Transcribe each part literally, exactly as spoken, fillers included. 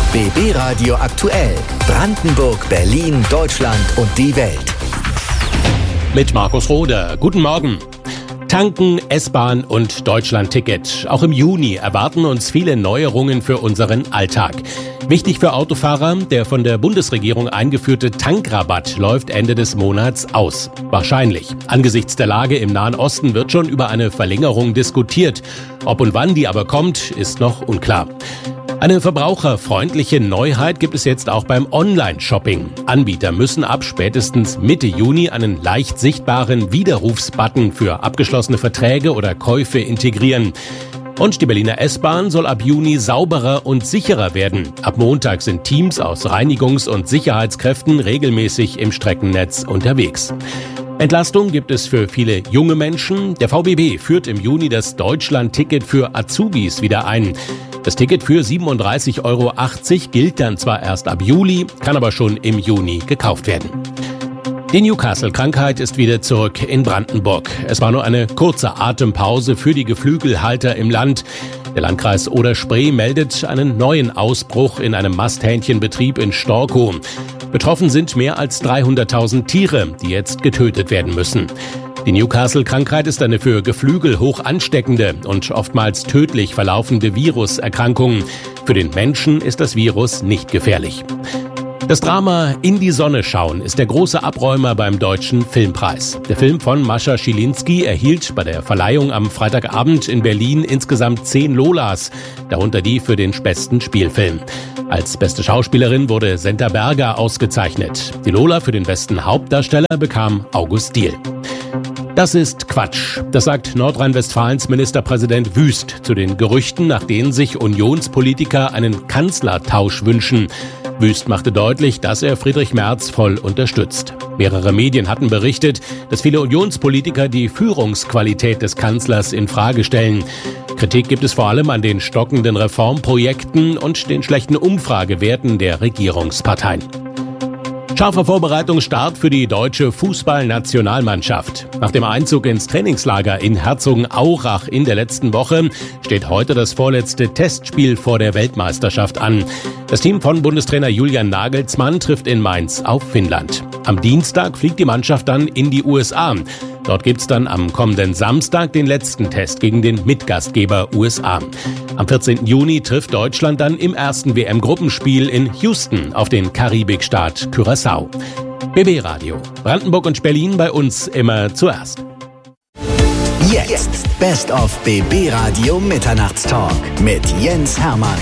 B B Radio aktuell. Brandenburg, Berlin, Deutschland und die Welt. Mit Markus Rohde. Guten Morgen. Tanken, S-Bahn und Deutschland-Ticket. Auch im Juni erwarten uns viele Neuerungen für unseren Alltag. Wichtig für Autofahrer, der von der Bundesregierung eingeführte Tankrabatt läuft Ende des Monats aus. Wahrscheinlich. Angesichts der Lage im Nahen Osten wird schon über eine Verlängerung diskutiert. Ob und wann die aber kommt, ist noch unklar. Eine verbraucherfreundliche Neuheit gibt es jetzt auch beim Online-Shopping. Anbieter müssen ab spätestens Mitte Juni einen leicht sichtbaren Widerrufsbutton für abgeschlossene Verträge oder Käufe integrieren. Und die Berliner S-Bahn soll ab Juni sauberer und sicherer werden. Ab Montag sind Teams aus Reinigungs- und Sicherheitskräften regelmäßig im Streckennetz unterwegs. Entlastung gibt es für viele junge Menschen. Der V B B führt im Juni das Deutschland-Ticket für Azubis wieder ein. Das Ticket für siebenunddreißig Euro achtzig gilt dann zwar erst ab Juli, kann aber schon im Juni gekauft werden. Die Newcastle-Krankheit ist wieder zurück in Brandenburg. Es war nur eine kurze Atempause für die Geflügelhalter im Land. Der Landkreis Oder-Spree meldet einen neuen Ausbruch in einem Masthähnchenbetrieb in Storkow. Betroffen sind mehr als dreihunderttausend Tiere, die jetzt getötet werden müssen. Die Newcastle-Krankheit ist eine für Geflügel hoch ansteckende und oftmals tödlich verlaufende Viruserkrankung. Für den Menschen ist das Virus nicht gefährlich. Das Drama In die Sonne schauen ist der große Abräumer beim Deutschen Filmpreis. Der Film von Mascha Schilinski erhielt bei der Verleihung am Freitagabend in Berlin insgesamt zehn Lolas, darunter die für den besten Spielfilm. Als beste Schauspielerin wurde Senta Berger ausgezeichnet. Die Lola für den besten Hauptdarsteller bekam August Diehl. Das ist Quatsch. Das sagt Nordrhein-Westfalens Ministerpräsident Wüst zu den Gerüchten, nach denen sich Unionspolitiker einen Kanzlertausch wünschen. Wüst machte deutlich, dass er Friedrich Merz voll unterstützt. Mehrere Medien hatten berichtet, dass viele Unionspolitiker die Führungsqualität des Kanzlers in Frage stellen. Kritik gibt es vor allem an den stockenden Reformprojekten und den schlechten Umfragewerten der Regierungsparteien. Scharfer Vorbereitungsstart für die deutsche Fußballnationalmannschaft. Nach dem Einzug ins Trainingslager in Herzogenaurach in der letzten Woche steht heute das vorletzte Testspiel vor der Weltmeisterschaft an. Das Team von Bundestrainer Julian Nagelsmann trifft in Mainz auf Finnland. Am Dienstag fliegt die Mannschaft dann in die U S A. Dort gibt's dann am kommenden Samstag den letzten Test gegen den Mitgastgeber U S A. Am vierzehnten Juni trifft Deutschland dann im ersten W M-Gruppenspiel in Houston auf den Karibikstaat Curaçao. B B Radio. Brandenburg und Berlin bei uns immer zuerst. Jetzt Best of B B Radio Mitternachtstalk mit Jens Hermann.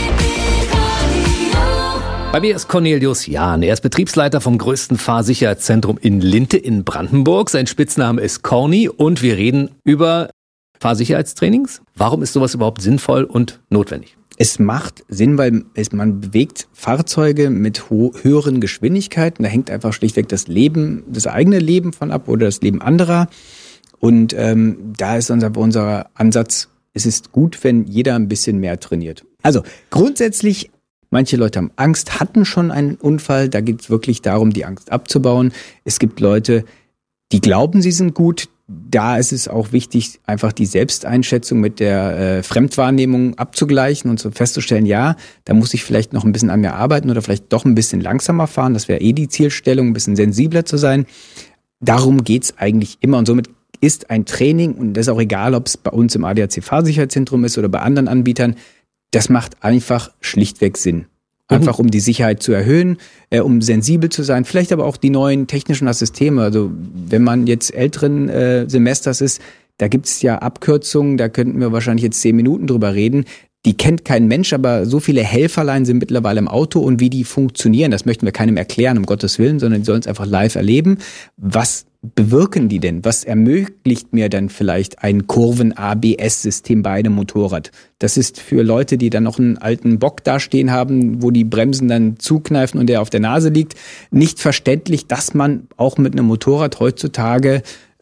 Bei mir ist Cornelius Jahn. Er ist Betriebsleiter vom größten Fahrsicherheitszentrum in Linte in Brandenburg. Sein Spitzname ist Corny und wir reden über Fahrsicherheitstrainings. Warum ist sowas überhaupt sinnvoll und notwendig? Es macht Sinn, weil es, man bewegt Fahrzeuge mit ho- höheren Geschwindigkeiten. Da hängt einfach schlichtweg das Leben, das eigene Leben von ab oder das Leben anderer. Und ähm, da ist unser, unser Ansatz, es ist gut, wenn jeder ein bisschen mehr trainiert. Also grundsätzlich, manche Leute haben Angst, hatten schon einen Unfall. Da geht es wirklich darum, die Angst abzubauen. Es gibt Leute, die glauben, sie sind gut. Da ist es auch wichtig, einfach die Selbsteinschätzung mit der äh, Fremdwahrnehmung abzugleichen und so festzustellen, ja, da muss ich vielleicht noch ein bisschen an mir arbeiten oder vielleicht doch ein bisschen langsamer fahren. Das wäre eh die Zielstellung, ein bisschen sensibler zu sein. Darum geht's eigentlich immer und somit ist ein Training, und das ist auch egal, ob es bei uns im A D A C-Fahrsicherheitszentrum ist oder bei anderen Anbietern, das macht einfach schlichtweg Sinn. Einfach um die Sicherheit zu erhöhen, äh, um sensibel zu sein, vielleicht aber auch die neuen technischen Systeme. Also wenn man jetzt älteren äh, Semesters ist, da gibt es ja Abkürzungen, da könnten wir wahrscheinlich jetzt zehn Minuten drüber reden. Die kennt kein Mensch, aber so viele Helferlein sind mittlerweile im Auto und wie die funktionieren, das möchten wir keinem erklären, um Gottes Willen, sondern die sollen es einfach live erleben. Was bewirken die denn? Was ermöglicht mir dann vielleicht ein Kurven-A B S-System bei einem Motorrad? Das ist für Leute, die dann noch einen alten Bock da stehen haben, wo die Bremsen dann zukneifen und der auf der Nase liegt, nicht verständlich, dass man auch mit einem Motorrad heutzutage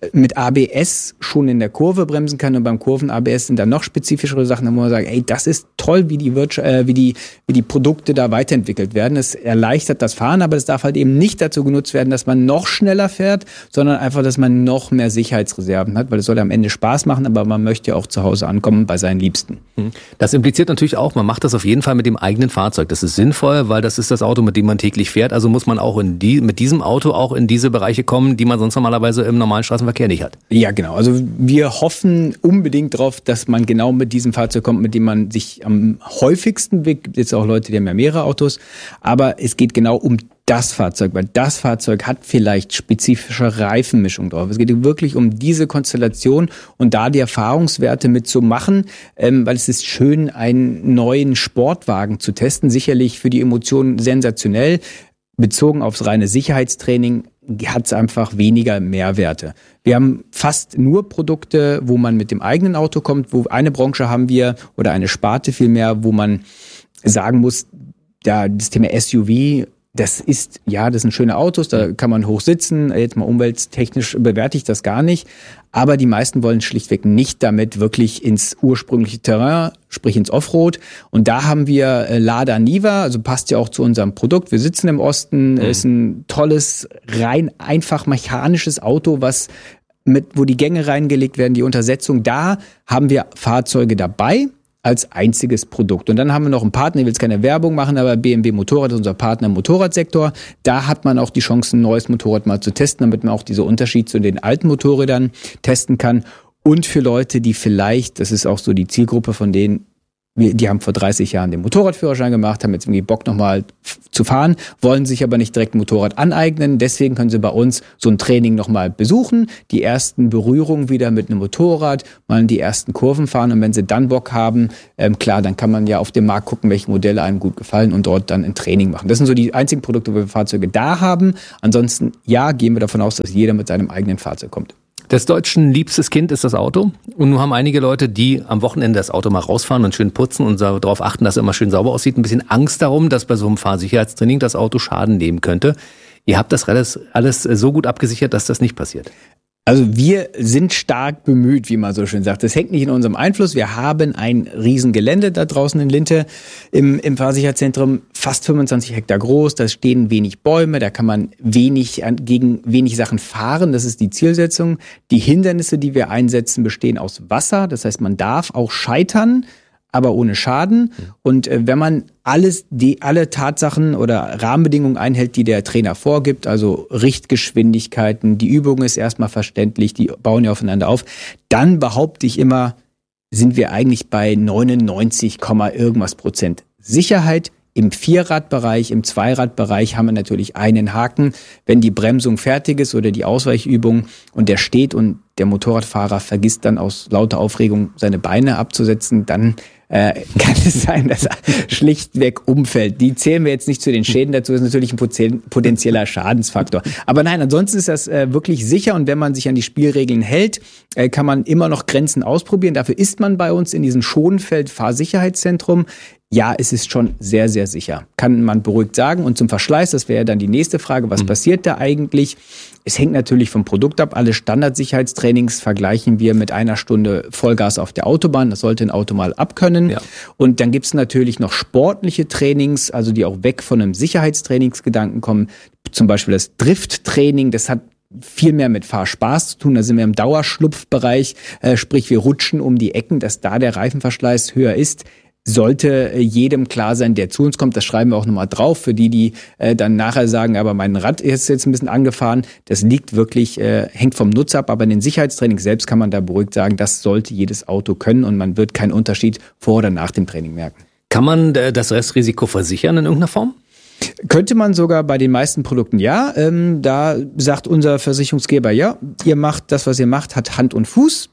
mit A B S schon in der Kurve bremsen kann und beim Kurven-A B S sind dann noch spezifischere Sachen, da muss man sagen, ey, das ist toll, wie die, Wirtschaft, äh, wie die wie die Produkte da weiterentwickelt werden. Es erleichtert das Fahren, aber es darf halt eben nicht dazu genutzt werden, dass man noch schneller fährt, sondern einfach, dass man noch mehr Sicherheitsreserven hat, weil es soll am Ende Spaß machen, aber man möchte ja auch zu Hause ankommen bei seinen Liebsten. Das impliziert natürlich auch, man macht das auf jeden Fall mit dem eigenen Fahrzeug. Das ist sinnvoll, weil das ist das Auto, mit dem man täglich fährt. Also muss man auch in die, mit diesem Auto auch in diese Bereiche kommen, die man sonst normalerweise im normalen Straßenverkehr nicht hat. Ja, genau. Also wir hoffen unbedingt darauf, dass man genau mit diesem Fahrzeug kommt, mit dem man sich am häufigsten bewegt. Gibt jetzt auch Leute, die haben ja mehrere Autos. Aber es geht genau um das Fahrzeug, weil das Fahrzeug hat vielleicht spezifische Reifenmischung drauf. Es geht wirklich um diese Konstellation und da die Erfahrungswerte mitzumachen, ähm, weil es ist schön, einen neuen Sportwagen zu testen. Sicherlich für die Emotionen sensationell. Bezogen aufs reine Sicherheitstraining hat es einfach weniger Mehrwerte. Wir haben fast nur Produkte, wo man mit dem eigenen Auto kommt, wo eine Branche haben wir oder eine Sparte vielmehr, wo man sagen muss, ja, das Thema S U V, das ist, ja, das sind schöne Autos, da kann man hoch sitzen, jetzt mal umwelttechnisch bewerte ich das gar nicht, aber die meisten wollen schlichtweg nicht damit wirklich ins ursprüngliche Terrain, sprich ins Offroad, und da haben wir Lada Niva, also passt ja auch zu unserem Produkt, wir sitzen im Osten, mhm. ist ein tolles, rein einfach mechanisches Auto, was mit, wo die Gänge reingelegt werden, die Untersetzung, da haben wir Fahrzeuge dabei, als einziges Produkt. Und dann haben wir noch einen Partner, ich will jetzt keine Werbung machen, aber B M W Motorrad ist unser Partner im Motorradsektor. Da hat man auch die Chance, ein neues Motorrad mal zu testen, damit man auch diese Unterschied zu den alten Motorrädern testen kann. Und für Leute, die vielleicht, das ist auch so die Zielgruppe von denen, die haben vor dreißig Jahren den Motorradführerschein gemacht, haben jetzt irgendwie Bock nochmal zu fahren, wollen sich aber nicht direkt ein Motorrad aneignen. Deswegen können sie bei uns so ein Training nochmal besuchen, die ersten Berührungen wieder mit einem Motorrad, mal die ersten Kurven fahren. Und wenn sie dann Bock haben, ähm, klar, dann kann man ja auf dem Markt gucken, welche Modelle einem gut gefallen und dort dann ein Training machen. Das sind so die einzigen Produkte, wo wir Fahrzeuge da haben. Ansonsten, ja, gehen wir davon aus, dass jeder mit seinem eigenen Fahrzeug kommt. Des Deutschen liebstes Kind ist das Auto. Und nun haben einige Leute, die am Wochenende das Auto mal rausfahren und schön putzen und darauf achten, dass es immer schön sauber aussieht, ein bisschen Angst darum, dass bei so einem Fahrsicherheitstraining das Auto Schaden nehmen könnte. Ihr habt das alles, alles so gut abgesichert, dass das nicht passiert. Also wir sind stark bemüht, wie man so schön sagt. Das hängt nicht in unserem Einfluss. Wir haben ein Riesengelände da draußen in Linte im, im Fahrsicherheitszentrum, fast fünfundzwanzig Hektar groß. Da stehen wenig Bäume, da kann man wenig gegen wenig Sachen fahren. Das ist die Zielsetzung. Die Hindernisse, die wir einsetzen, bestehen aus Wasser. Das heißt, man darf auch scheitern, aber ohne Schaden. Und äh, wenn man alles, die, alle Tatsachen oder Rahmenbedingungen einhält, die der Trainer vorgibt, also Richtgeschwindigkeiten, die Übung ist erstmal verständlich, die bauen ja aufeinander auf, dann behaupte ich immer, sind wir eigentlich bei neunundneunzig, irgendwas Prozent Sicherheit. Im Vierradbereich, im Zweiradbereich haben wir natürlich einen Haken. Wenn die Bremsung fertig ist oder die Ausweichübung und der steht und der Motorradfahrer vergisst dann aus lauter Aufregung seine Beine abzusetzen, dann äh, kann es sein, dass er schlichtweg umfällt. Die zählen wir jetzt nicht zu den Schäden dazu, das ist natürlich ein potenzieller Schadensfaktor. Aber nein, ansonsten ist das äh, wirklich sicher und wenn man sich an die Spielregeln hält, äh, kann man immer noch Grenzen ausprobieren. Dafür ist man bei uns in diesem Schonfeld-Fahrsicherheitszentrum. Ja, es ist schon sehr, sehr sicher. Kann man beruhigt sagen. Und zum Verschleiß, das wäre dann die nächste Frage, was mhm. passiert da eigentlich? Es hängt natürlich vom Produkt ab. Alle Standardsicherheitstrainings vergleichen wir mit einer Stunde Vollgas auf der Autobahn. Das sollte ein Auto mal abkönnen. Ja. Und dann gibt's natürlich noch sportliche Trainings, also die auch weg von einem Sicherheitstrainingsgedanken kommen. Zum Beispiel das Drifttraining, das hat viel mehr mit Fahrspaß zu tun. Da sind wir im Dauerschlupfbereich, äh, sprich wir rutschen um die Ecken, dass da der Reifenverschleiß höher ist. Sollte jedem klar sein, der zu uns kommt, das schreiben wir auch nochmal drauf, für die, die äh, dann nachher sagen, aber mein Rad ist jetzt ein bisschen angefahren, das liegt wirklich, äh, hängt vom Nutzer ab, aber in den Sicherheitstraining selbst kann man da beruhigt sagen, das sollte jedes Auto können und man wird keinen Unterschied vor oder nach dem Training merken. Kann man äh, das Restrisiko versichern in irgendeiner Form? Könnte man sogar bei den meisten Produkten ja. Ähm, da sagt unser Versicherungsgeber, ja, ihr macht das, was ihr macht, hat Hand und Fuß.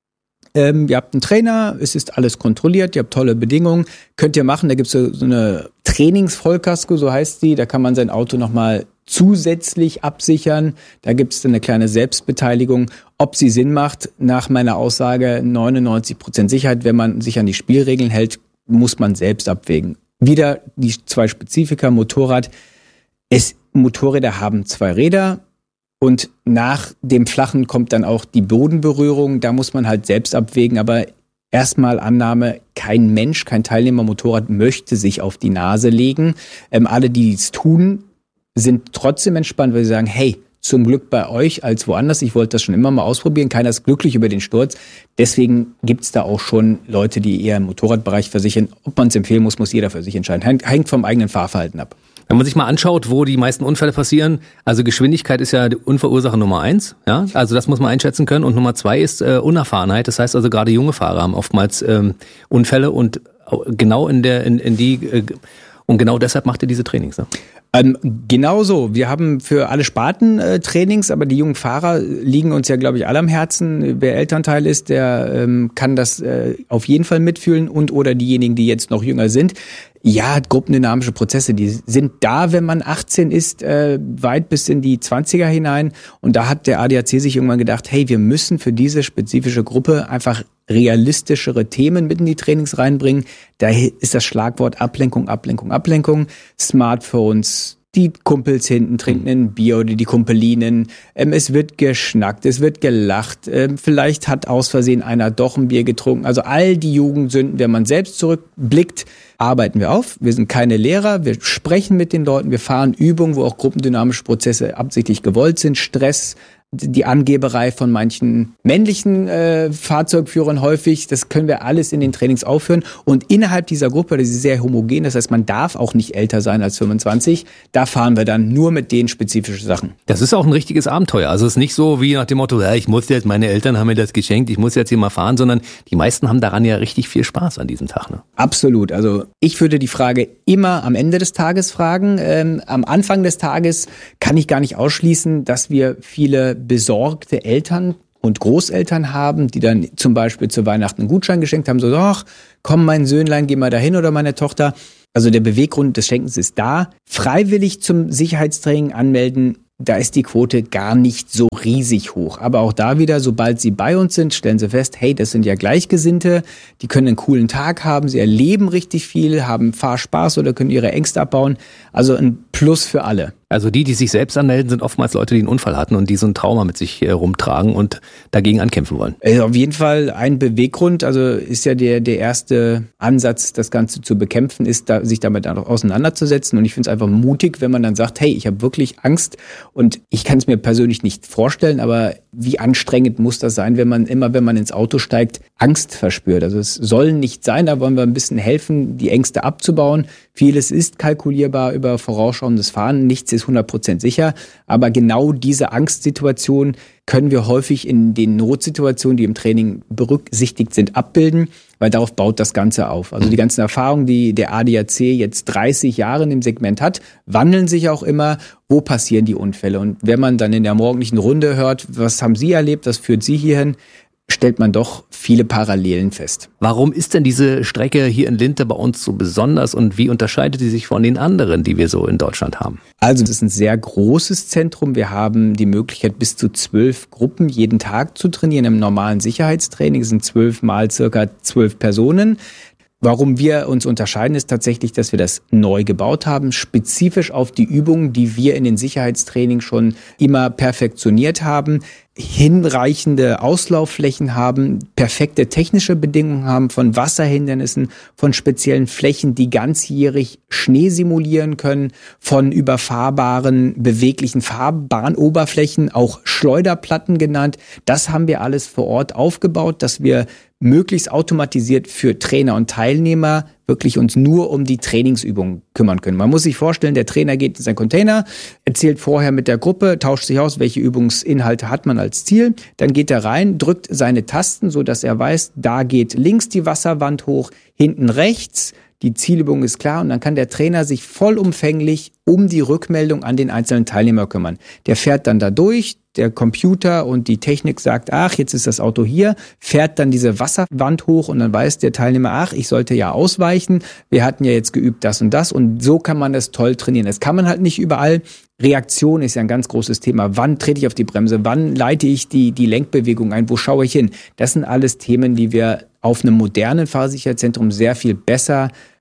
Ähm, ihr habt einen Trainer, es ist alles kontrolliert, ihr habt tolle Bedingungen, könnt ihr machen. Da gibt's so, so eine Trainingsvollkasko, so heißt die, da kann man sein Auto nochmal zusätzlich absichern. Da gibt's dann eine kleine Selbstbeteiligung. Ob sie Sinn macht, nach meiner Aussage neunundneunzig Prozent Sicherheit, wenn man sich an die Spielregeln hält, muss man selbst abwägen. Wieder die zwei Spezifika, Motorrad. Es, Motorräder haben zwei Räder. Und nach dem Flachen kommt dann auch die Bodenberührung. Da muss man halt selbst abwägen. Aber erstmal Annahme, kein Mensch, kein Teilnehmer Motorrad möchte sich auf die Nase legen. Ähm, alle, die es tun, sind trotzdem entspannt, weil sie sagen, hey, zum Glück bei euch als woanders. Ich wollte das schon immer mal ausprobieren. Keiner ist glücklich über den Sturz. Deswegen gibt's da auch schon Leute, die eher im Motorradbereich versichern. Ob man es empfehlen muss, muss jeder für sich entscheiden. Hängt vom eigenen Fahrverhalten ab. Wenn man sich mal anschaut, wo die meisten Unfälle passieren, also Geschwindigkeit ist ja die Unfallursache Nummer eins, ja, also das muss man einschätzen können. Und Nummer zwei ist äh, Unerfahrenheit. Das heißt also gerade junge Fahrer haben oftmals ähm, Unfälle und genau in der in, in die äh, und genau deshalb macht ihr diese Trainings, ne? Ähm, genau so. Wir haben für alle Sparten äh, Trainings, aber die jungen Fahrer liegen uns ja, glaube ich, alle am Herzen. Wer Elternteil ist, der ähm, kann das äh, auf jeden Fall mitfühlen und oder diejenigen, die jetzt noch jünger sind. Ja, gruppendynamische Prozesse, die sind da, wenn man achtzehn ist, äh, weit bis in die zwanziger hinein. Und da hat der A D A C sich irgendwann gedacht, hey, wir müssen für diese spezifische Gruppe einfach realistischere Themen mit in die Trainings reinbringen. Da ist das Schlagwort Ablenkung, Ablenkung, Ablenkung. Smartphones, die Kumpels hinten trinken ein Bier oder die Kumpelinen. Ähm, es wird geschnackt, es wird gelacht. Ähm, vielleicht hat aus Versehen einer doch ein Bier getrunken. Also all die Jugendsünden, wenn man selbst zurückblickt, arbeiten wir auf. Wir sind keine Lehrer, wir sprechen mit den Leuten, wir fahren Übungen, wo auch gruppendynamische Prozesse absichtlich gewollt sind. Stress, die Angeberei von manchen männlichen äh, Fahrzeugführern häufig, das können wir alles in den Trainings aufführen. Und innerhalb dieser Gruppe, das ist sehr homogen, das heißt, man darf auch nicht älter sein als fünfundzwanzig, da fahren wir dann nur mit den spezifischen Sachen. Das ist auch ein richtiges Abenteuer. Also es ist nicht so wie nach dem Motto, ja, ich muss jetzt, meine Eltern haben mir das geschenkt, ich muss jetzt hier mal fahren, sondern die meisten haben daran ja richtig viel Spaß an diesem Tag. Ne? Absolut. Also ich würde die Frage immer am Ende des Tages fragen. Ähm, am Anfang des Tages kann ich gar nicht ausschließen, dass wir viele besorgte Eltern und Großeltern haben, die dann zum Beispiel zu Weihnachten einen Gutschein geschenkt haben, so, ach, komm mein Söhnlein, geh mal dahin oder meine Tochter. Also der Beweggrund des Schenkens ist da. Freiwillig zum Sicherheitstraining anmelden, da ist die Quote gar nicht so riesig hoch. Aber auch da wieder, sobald sie bei uns sind, stellen sie fest, hey, das sind ja Gleichgesinnte, die können einen coolen Tag haben, sie erleben richtig viel, haben Fahrspaß oder können ihre Ängste abbauen. Also ein Plus für alle. Also die, die sich selbst anmelden, sind oftmals Leute, die einen Unfall hatten und die so ein Trauma mit sich äh, rumtragen und dagegen ankämpfen wollen. Also auf jeden Fall ein Beweggrund, also ist ja der der erste Ansatz, das Ganze zu bekämpfen, ist, da, sich damit auseinanderzusetzen. Und ich finde es einfach mutig, wenn man dann sagt, hey, ich habe wirklich Angst und ich kann es mir persönlich nicht vorstellen, aber wie anstrengend muss das sein, wenn man immer, wenn man ins Auto steigt, Angst verspürt. Also es soll nicht sein, da wollen wir ein bisschen helfen, die Ängste abzubauen. Vieles ist kalkulierbar über vorausschauendes Fahren, nichts ist hundert Prozent sicher, aber genau diese Angstsituation können wir häufig in den Notsituationen, die im Training berücksichtigt sind, abbilden, weil darauf baut das Ganze auf. Also die ganzen Erfahrungen, die der A D A C jetzt dreißig Jahre in dem Segment hat, wandeln sich auch immer. Wo passieren die Unfälle? Und wenn man dann in der morgendlichen Runde hört, was haben Sie erlebt, was führt Sie hierhin, stellt man doch viele Parallelen fest. Warum ist denn diese Strecke hier in Linte bei uns so besonders und wie unterscheidet sie sich von den anderen, die wir so in Deutschland haben? Also es ist ein sehr großes Zentrum. Wir haben die Möglichkeit, bis zu zwölf Gruppen jeden Tag zu trainieren. Im normalen Sicherheitstraining sind zwölf mal circa zwölf Personen. Warum wir uns unterscheiden, ist tatsächlich, dass wir das neu gebaut haben, spezifisch auf die Übungen, die wir in den Sicherheitstraining schon immer perfektioniert haben, hinreichende Auslaufflächen haben, perfekte technische Bedingungen haben von Wasserhindernissen, von speziellen Flächen, die ganzjährig Schnee simulieren können, von überfahrbaren, beweglichen Fahrbahnoberflächen, auch Schleuderplatten genannt. Das haben wir alles vor Ort aufgebaut, dass wir möglichst automatisiert für Trainer und Teilnehmer wirklich uns nur um die Trainingsübungen kümmern können. Man muss sich vorstellen, der Trainer geht in seinen Container, erzählt vorher mit der Gruppe, tauscht sich aus, welche Übungsinhalte hat man als Ziel. Dann geht er rein, drückt seine Tasten, so dass er weiß, da geht links die Wasserwand hoch, hinten rechts. Die Zielübung ist klar und dann kann der Trainer sich vollumfänglich um die Rückmeldung an den einzelnen Teilnehmer kümmern. Der fährt dann da durch, der Computer und die Technik sagt, ach, jetzt ist das Auto hier, fährt dann diese Wasserwand hoch und dann weiß der Teilnehmer, ach, ich sollte ja ausweichen, wir hatten ja jetzt geübt das und das und so kann man das toll trainieren. Das kann man halt nicht überall. Reaktion ist ja ein ganz großes Thema. Wann trete ich auf die Bremse? Wann leite ich die, die Lenkbewegung ein? Wo schaue ich hin? Das sind alles Themen, die wir auf einem modernen Fahrsicherheitszentrum sehr viel besser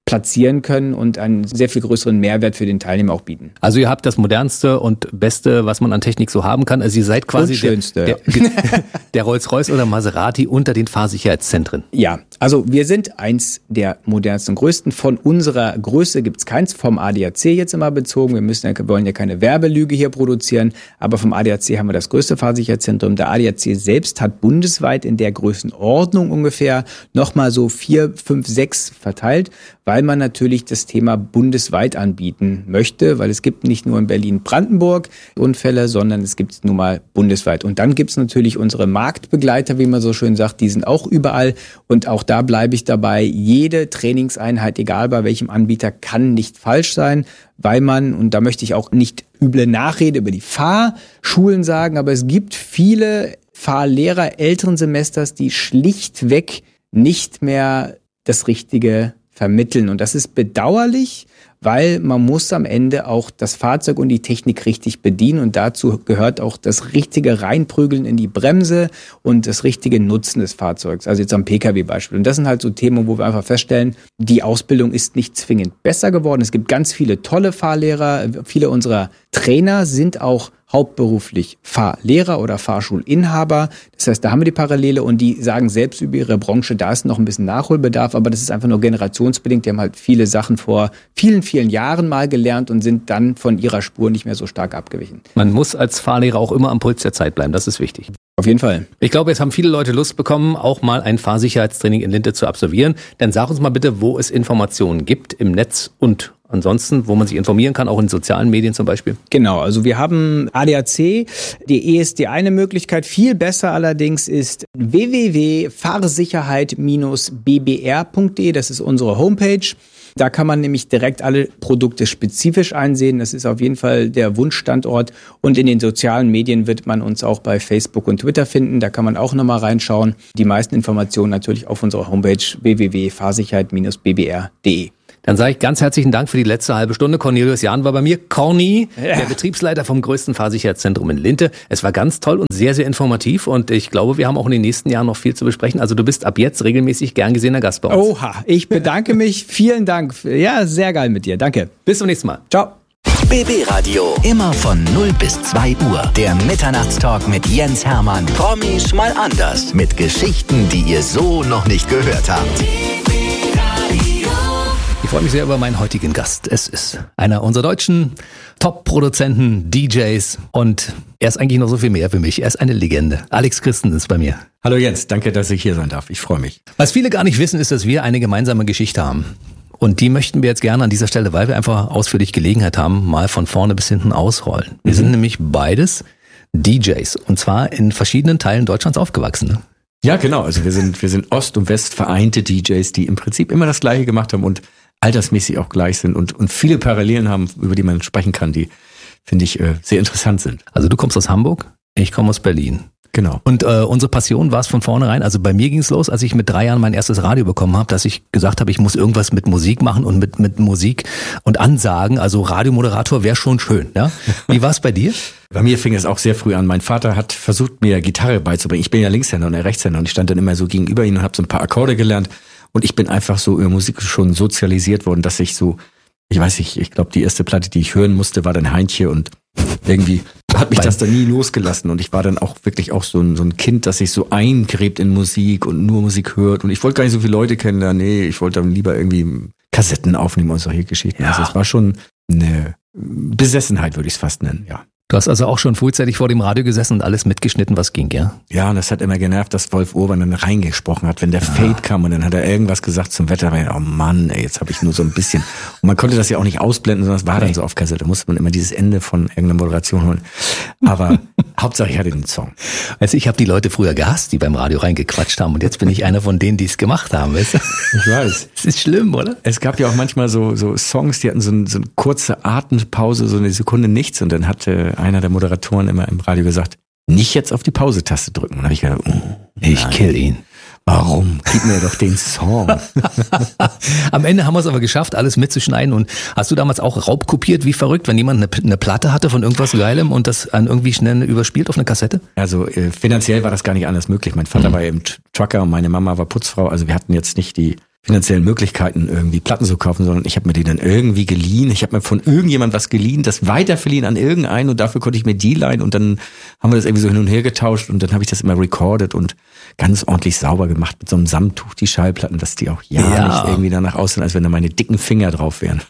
platzieren können und einen sehr viel größeren Mehrwert für den Teilnehmer auch bieten. Also ihr habt das modernste und beste, was man an Technik so haben kann. Also ihr seid quasi und schönste, der, der, der Rolls-Royce oder Maserati unter den Fahrsicherheitszentren. Ja, also wir sind eins der modernsten und größten. Von unserer Größe gibt es keins, vom A D A C jetzt immer bezogen. Wir müssen ja, wollen ja keine Werbelüge hier produzieren, aber vom A D A C haben wir das größte Fahrsicherheitszentrum. Der A D A C selbst hat bundesweit in der Größenordnung ungefähr nochmal so vier, fünf, sechs verteilt, weil man natürlich das Thema bundesweit anbieten möchte, weil es gibt nicht nur in Berlin-Brandenburg Unfälle, sondern es gibt es nun mal bundesweit. Und dann gibt es natürlich unsere Marktbegleiter, wie man so schön sagt, die sind auch überall. Und auch da bleibe ich dabei, jede Trainingseinheit, egal bei welchem Anbieter, kann nicht falsch sein, weil man, und da möchte ich auch nicht üble Nachrede über die Fahrschulen sagen, aber es gibt viele Fahrlehrer älteren Semesters, die schlichtweg nicht mehr das Richtige vermitteln. Und das ist bedauerlich, weil man muss am Ende auch das Fahrzeug und die Technik richtig bedienen. Und dazu gehört auch das richtige Reinprügeln in die Bremse und das richtige Nutzen des Fahrzeugs. Also jetzt am Pkw-Beispiel. Und das sind halt so Themen, wo wir einfach feststellen, die Ausbildung ist nicht zwingend besser geworden. Es gibt ganz viele tolle Fahrlehrer. Viele unserer Trainer sind auch hauptberuflich Fahrlehrer oder Fahrschulinhaber. Das heißt, da haben wir die Parallele und die sagen selbst über ihre Branche, da ist noch ein bisschen Nachholbedarf, aber das ist einfach nur generationsbedingt. Die haben halt viele Sachen vor vielen, vielen Jahren mal gelernt und sind dann von ihrer Spur nicht mehr so stark abgewichen. Man muss als Fahrlehrer auch immer am Puls der Zeit bleiben, das ist wichtig. Auf jeden Fall. Ich glaube, jetzt haben viele Leute Lust bekommen, auch mal ein Fahrsicherheitstraining in Linte zu absolvieren. Dann sag uns mal bitte, wo es Informationen gibt im Netz und ansonsten, wo man sich informieren kann, auch in sozialen Medien zum Beispiel. Genau, also wir haben A D A C, die ist die eine Möglichkeit. Viel besser allerdings ist w w w punkt fahrsicherheit Bindestrich b b r punkt d e. Das ist unsere Homepage. Da kann man nämlich direkt alle Produkte spezifisch einsehen. Das ist auf jeden Fall der Wunschstandort. Und in den sozialen Medien wird man uns auch bei Facebook und Twitter finden. Da kann man auch nochmal reinschauen. Die meisten Informationen natürlich auf unserer Homepage w w w punkt fahrsicherheit Bindestrich b b r punkt d e. Dann sage ich ganz herzlichen Dank für die letzte halbe Stunde. Cornelius Jahn war bei mir. Corny, ja. Der Betriebsleiter vom größten Fahrsicherheitszentrum in Linte. Es war ganz toll und sehr, sehr informativ. Und ich glaube, wir haben auch in den nächsten Jahren noch viel zu besprechen. Also du bist ab jetzt regelmäßig gern gesehener Gast bei uns. Oha, ich bedanke mich. Vielen Dank. Ja, sehr geil mit dir. Danke. Bis zum nächsten Mal. Ciao. B B Radio. Immer von null bis zwei Uhr. Der Mitternachtstalk mit Jens Hermann. Promis mal anders. Mit Geschichten, die ihr so noch nicht gehört habt. Ich freue mich sehr über meinen heutigen Gast. Es ist einer unserer deutschen Top-Produzenten, D Js und er ist eigentlich noch so viel mehr für mich. Er ist eine Legende. Alex Christen ist bei mir. Hallo Jens, danke, dass ich hier sein darf. Ich freue mich. Was viele gar nicht wissen, ist, dass wir eine gemeinsame Geschichte haben. Und die möchten wir jetzt gerne an dieser Stelle, weil wir einfach ausführlich Gelegenheit haben, mal von vorne bis hinten ausrollen. Wir mhm. sind nämlich beides D Js und zwar in verschiedenen Teilen Deutschlands aufgewachsen. Ne? Ja, genau. Also wir sind, wir sind Ost und West vereinte D Js, die im Prinzip immer das Gleiche gemacht haben und altersmäßig auch gleich sind und, und viele Parallelen haben, über die man sprechen kann, die, finde ich, äh, sehr interessant sind. Also du kommst aus Hamburg, ich komme aus Berlin. Genau. Und äh, unsere Passion war es von vornherein, also bei mir ging es los, als ich mit drei Jahren mein erstes Radio bekommen habe, dass ich gesagt habe, ich muss irgendwas mit Musik machen und mit, mit Musik und Ansagen, also Radiomoderator wäre schon schön. Ja? Wie war es bei dir? Bei mir fing es auch sehr früh an. Mein Vater hat versucht, mir Gitarre beizubringen. Ich bin ja Linkshänder und er Rechtshänder und ich stand dann immer so gegenüber ihm und habe so ein paar Akkorde gelernt. Und ich bin einfach so über Musik schon sozialisiert worden, dass ich so, ich weiß nicht, ich glaube, die erste Platte, die ich hören musste, war dann Heintje und irgendwie hat mich das dann nie losgelassen. Und ich war dann auch wirklich auch so ein, so ein Kind, das sich so eingräbt in Musik und nur Musik hört. Und ich wollte gar nicht so viele Leute kennenlernen. Nee, ich wollte dann lieber irgendwie Kassetten aufnehmen und solche Geschichten. Ja. Also es war schon eine Besessenheit, würde ich es fast nennen, ja. Du hast also auch schon frühzeitig vor dem Radio gesessen und alles mitgeschnitten, was ging, ja? Ja, und das hat immer genervt, dass Wolf Urban dann reingesprochen hat, wenn der ja. Fade kam und dann hat er irgendwas gesagt zum Wetter. Oh Mann, ey, jetzt habe ich nur so ein bisschen. Und man konnte das ja auch nicht ausblenden, sondern es war dann so auf Kassette. Da musste man immer dieses Ende von irgendeiner Moderation holen. Aber Hauptsache ich hatte den Song. Also ich habe die Leute früher gehasst, die beim Radio reingequatscht haben und jetzt bin ich einer von denen, die es gemacht haben, weißt du? Ich weiß. Das ist schlimm, oder? Es gab ja auch manchmal so, so Songs, die hatten so, ein, so eine kurze Atempause, so eine Sekunde nichts und dann hatte einer der Moderatoren immer im Radio gesagt, nicht jetzt auf die Pause-Taste drücken. Und dann habe ich gedacht, oh, ich kill ihn. Warum? Gib mir doch den Song. Am Ende haben wir es aber geschafft, alles mitzuschneiden. Und hast du damals auch raubkopiert, wie verrückt, wenn jemand eine, eine Platte hatte von irgendwas Geilem und das an irgendwie schnell überspielt auf eine Kassette? Also äh, finanziell war das gar nicht anders möglich. Mein Vater mhm. war eben Trucker und meine Mama war Putzfrau. Also wir hatten jetzt nicht die finanziellen Möglichkeiten, irgendwie Platten zu kaufen, sondern ich habe mir die dann irgendwie geliehen. Ich habe mir von irgendjemand was geliehen, das weiterverliehen an irgendeinen und dafür konnte ich mir die leihen und dann haben wir das irgendwie so hin und her getauscht und dann habe ich das immer recorded und ganz ordentlich sauber gemacht mit so einem Samttuch, die Schallplatten, dass die auch ja, ja. nicht irgendwie danach aussehen, als wenn da meine dicken Finger drauf wären.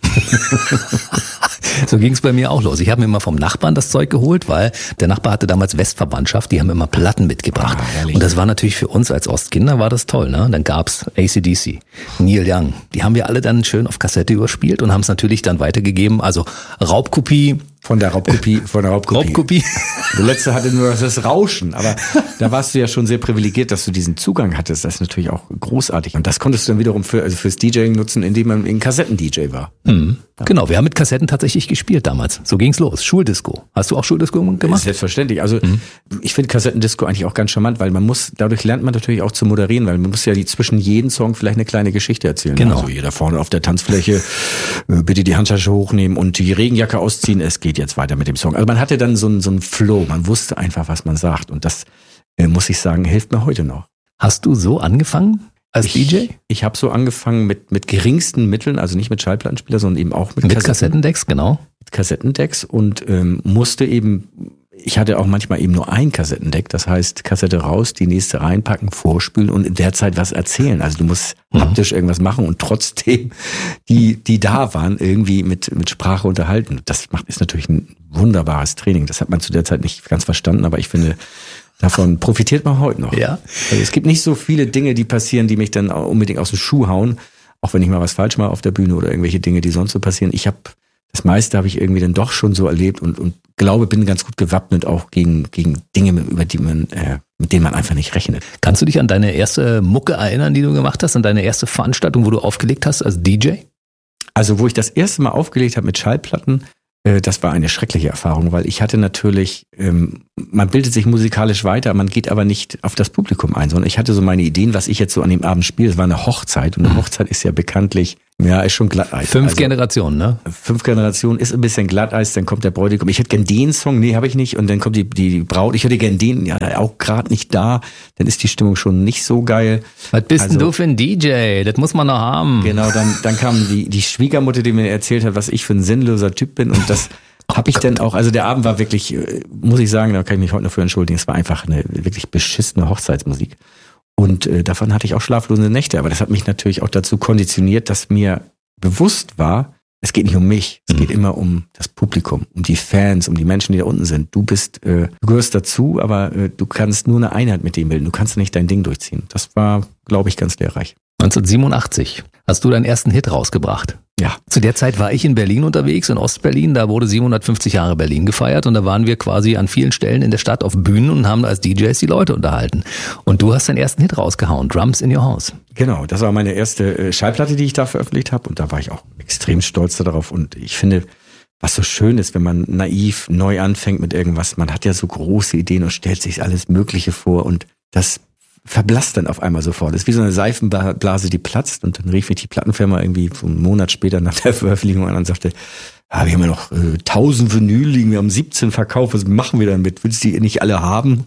So ging es bei mir auch los. Ich habe mir immer vom Nachbarn das Zeug geholt, weil der Nachbar hatte damals Westverwandtschaft, die haben immer Platten mitgebracht. Ah, und das war natürlich für uns als Ostkinder war das toll, ne? Dann gab's A C D C, Neil Young. Die haben wir alle dann schön auf Kassette überspielt und haben es natürlich dann weitergegeben. Also Raubkopie. Von der Raubkopie, von der Raubkopie. Raubkopie. Der letzte hatte nur das Rauschen, aber da warst du ja schon sehr privilegiert, dass du diesen Zugang hattest. Das ist natürlich auch großartig. Und das konntest du dann wiederum für, also fürs DJing nutzen, indem man ein Kassetten-D J war. Mhm. Ja. Genau, wir haben mit Kassetten tatsächlich gespielt damals. So ging's los. Schuldisco. Hast du auch Schuldisco gemacht? Selbstverständlich. Also mhm. ich finde Kassettendisco eigentlich auch ganz charmant, weil man muss, dadurch lernt man natürlich auch zu moderieren, weil man muss ja die, zwischen jedem Song vielleicht eine kleine Geschichte erzählen. Genau. Also hier da vorne auf der Tanzfläche, bitte die Handtasche hochnehmen und die Regenjacke ausziehen. Es geht jetzt weiter mit dem Song. Also man hatte dann so einen, so einen Flow. Man wusste einfach, was man sagt. Und das, äh, muss ich sagen, hilft mir heute noch. Hast du so angefangen als ich, D J? Ich habe so angefangen mit, mit geringsten Mitteln, also nicht mit Schallplattenspieler, sondern eben auch mit, mit Kassetten, Kassettendecks, genau. Mit Kassettendecks und ähm, musste eben, ich hatte auch manchmal eben nur ein Kassettendeck, das heißt Kassette raus, die nächste reinpacken, vorspülen und in der Zeit was erzählen. Also du musst mhm. haptisch irgendwas machen und trotzdem die, die da waren, irgendwie mit, mit Sprache unterhalten. Das macht, ist natürlich ein wunderbares Training. Das hat man zu der Zeit nicht ganz verstanden, aber ich finde, davon profitiert man heute noch. Ja. Also es gibt nicht so viele Dinge, die passieren, die mich dann unbedingt aus dem Schuh hauen, auch wenn ich mal was falsch mache auf der Bühne oder irgendwelche Dinge, die sonst so passieren. Ich habe das meiste habe ich irgendwie dann doch schon so erlebt und, und glaube, bin ganz gut gewappnet auch gegen, gegen Dinge, über die man, äh, mit denen man einfach nicht rechnet. Kannst du dich an deine erste Mucke erinnern, die du gemacht hast, an deine erste Veranstaltung, wo du aufgelegt hast als D J? Also wo ich das erste Mal aufgelegt habe mit Schallplatten, äh, das war eine schreckliche Erfahrung, weil ich hatte natürlich, ähm, man bildet sich musikalisch weiter, man geht aber nicht auf das Publikum ein, sondern ich hatte so meine Ideen, was ich jetzt so an dem Abend spiele. Es war eine Hochzeit und eine Hochzeit ist ja bekanntlich, ja, ist schon Glatteis. Fünf also, Generationen, ne? Fünf Generationen ist ein bisschen Glatteis, dann kommt der Bräutigam. Ich hätte gern den Song, nee, habe ich nicht. Und dann kommt die, die Braut, ich hätte gern den, ja, auch gerade nicht da. Dann ist die Stimmung schon nicht so geil. Was bist also, denn du für ein D J? Das muss man noch haben. Genau, dann, dann kam die, die Schwiegermutter, die mir erzählt hat, was ich für ein sinnloser Typ bin. Und das oh habe ich Gott. dann auch, also der Abend war wirklich, muss ich sagen, da kann ich mich heute noch für entschuldigen, es war einfach eine wirklich beschissene Hochzeitsmusik. Und äh, davon hatte ich auch schlaflose Nächte. Aber das hat mich natürlich auch dazu konditioniert, dass mir bewusst war, es geht nicht um mich, es mhm. geht immer um das Publikum, um die Fans, um die Menschen, die da unten sind. Du bist, äh, du gehörst dazu, aber äh, du kannst nur eine Einheit mit dem bilden. Du kannst nicht dein Ding durchziehen. Das war, glaube ich, ganz lehrreich. neunzehnhundertsiebenundachtzig hast du deinen ersten Hit rausgebracht. Ja. Zu der Zeit war ich in Berlin unterwegs, in Ostberlin. Da wurde siebenhundertfünfzig Jahre Berlin gefeiert und da waren wir quasi an vielen Stellen in der Stadt auf Bühnen und haben als D Js die Leute unterhalten. Und du hast deinen ersten Hit rausgehauen, Drums in Your House. Genau, das war meine erste Schallplatte, die ich da veröffentlicht habe und da war ich auch extrem stolz darauf und ich finde, was so schön ist, wenn man naiv neu anfängt mit irgendwas, man hat ja so große Ideen und stellt sich alles Mögliche vor und das verblasst dann auf einmal sofort. Das ist wie so eine Seifenblase, die platzt und dann rief mich die Plattenfirma irgendwie einen Monat später nach der Veröffentlichung an und sagte, ah, wir haben ja noch äh, tausend Vinyl liegen, wir haben siebzehn verkauft, was machen wir damit? Willst du die nicht alle haben?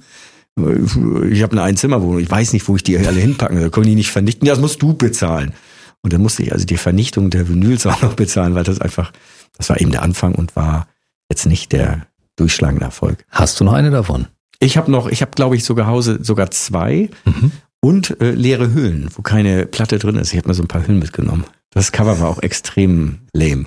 Ich habe eine Einzimmerwohnung, ich weiß nicht, wo ich die alle hinpacken soll, können die nicht vernichten? Ja, das musst du bezahlen. Und dann musste ich also die Vernichtung der Vinyls auch noch bezahlen, weil das einfach, das war eben der Anfang und war jetzt nicht der durchschlagende Erfolg. Hast du noch eine davon? Ich habe noch, ich habe glaube ich sogar Hause sogar zwei mhm. und äh, leere Hüllen, wo keine Platte drin ist. Ich habe mir so ein paar Hüllen mitgenommen. Das Cover war auch extrem lame.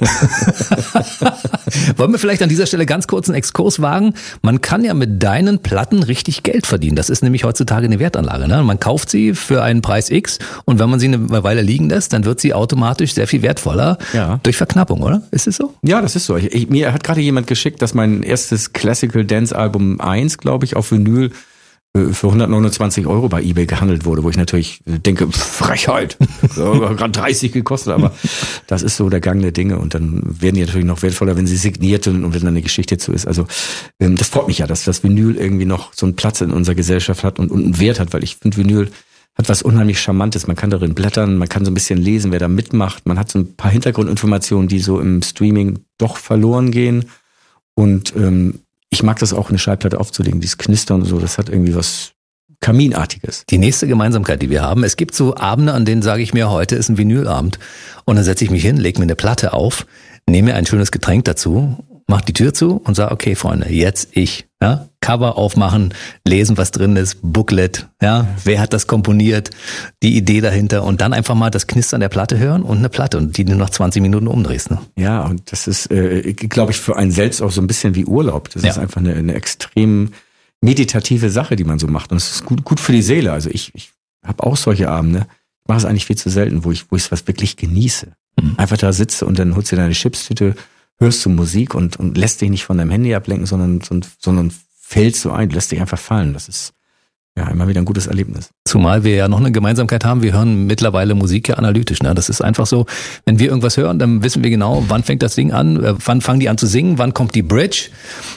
Wollen wir vielleicht an dieser Stelle ganz kurz einen Exkurs wagen? Man kann ja mit deinen Platten richtig Geld verdienen. Das ist nämlich heutzutage eine Wertanlage. Ne? Man kauft sie für einen Preis X und wenn man sie eine Weile liegen lässt, dann wird sie automatisch sehr viel wertvoller ja. durch Verknappung, oder? Ist es so? Ja, das ist so. Ich, ich, mir hat gerade jemand geschickt, dass mein erstes Classical Dance Album eins, glaube ich, auf Vinyl für hundertneunundzwanzig Euro bei eBay gehandelt wurde, wo ich natürlich denke, Frechheit, gerade dreißig gekostet, aber das ist so der Gang der Dinge und dann werden die natürlich noch wertvoller, wenn sie signiert sind und wenn dann eine Geschichte zu ist. Also das freut mich ja, dass das Vinyl irgendwie noch so einen Platz in unserer Gesellschaft hat und, und einen Wert hat, weil ich finde, Vinyl hat was unheimlich Charmantes. Man kann darin blättern, man kann so ein bisschen lesen, wer da mitmacht. Man hat so ein paar Hintergrundinformationen, die so im Streaming doch verloren gehen und ähm, ich mag das auch, eine Schallplatte aufzulegen, dieses Knistern und so, das hat irgendwie was Kaminartiges. Die nächste Gemeinsamkeit, die wir haben, es gibt so Abende, an denen sage ich mir, heute ist ein Vinylabend und dann setze ich mich hin, lege mir eine Platte auf, nehme mir ein schönes Getränk dazu, mach die Tür zu und sage, okay Freunde, jetzt ich. Ja, Cover aufmachen, lesen, was drin ist, Booklet, ja, wer hat das komponiert, die Idee dahinter und dann einfach mal das Knistern der Platte hören und eine Platte und die du nach zwanzig Minuten umdrehst. Ne? Ja, und das ist, äh, glaube ich, für einen selbst auch so ein bisschen wie Urlaub. Das ja. ist einfach eine, eine extrem meditative Sache, die man so macht und es ist gut, gut für die Seele. Also ich, ich habe auch solche Abende, ich mache es eigentlich viel zu selten, wo ich wo ich was wirklich genieße. Mhm. Einfach da sitze und dann holst du deine Chipstüte, hörst du Musik und, und lässt dich nicht von deinem Handy ablenken, sondern, sondern fällst du ein, lässt dich einfach fallen. Das ist ja immer wieder ein gutes Erlebnis. Zumal wir ja noch eine Gemeinsamkeit haben, wir hören mittlerweile Musik ja analytisch. Ne? Das ist einfach so, wenn wir irgendwas hören, dann wissen wir genau, wann fängt das Ding an, wann fangen die an zu singen, wann kommt die Bridge,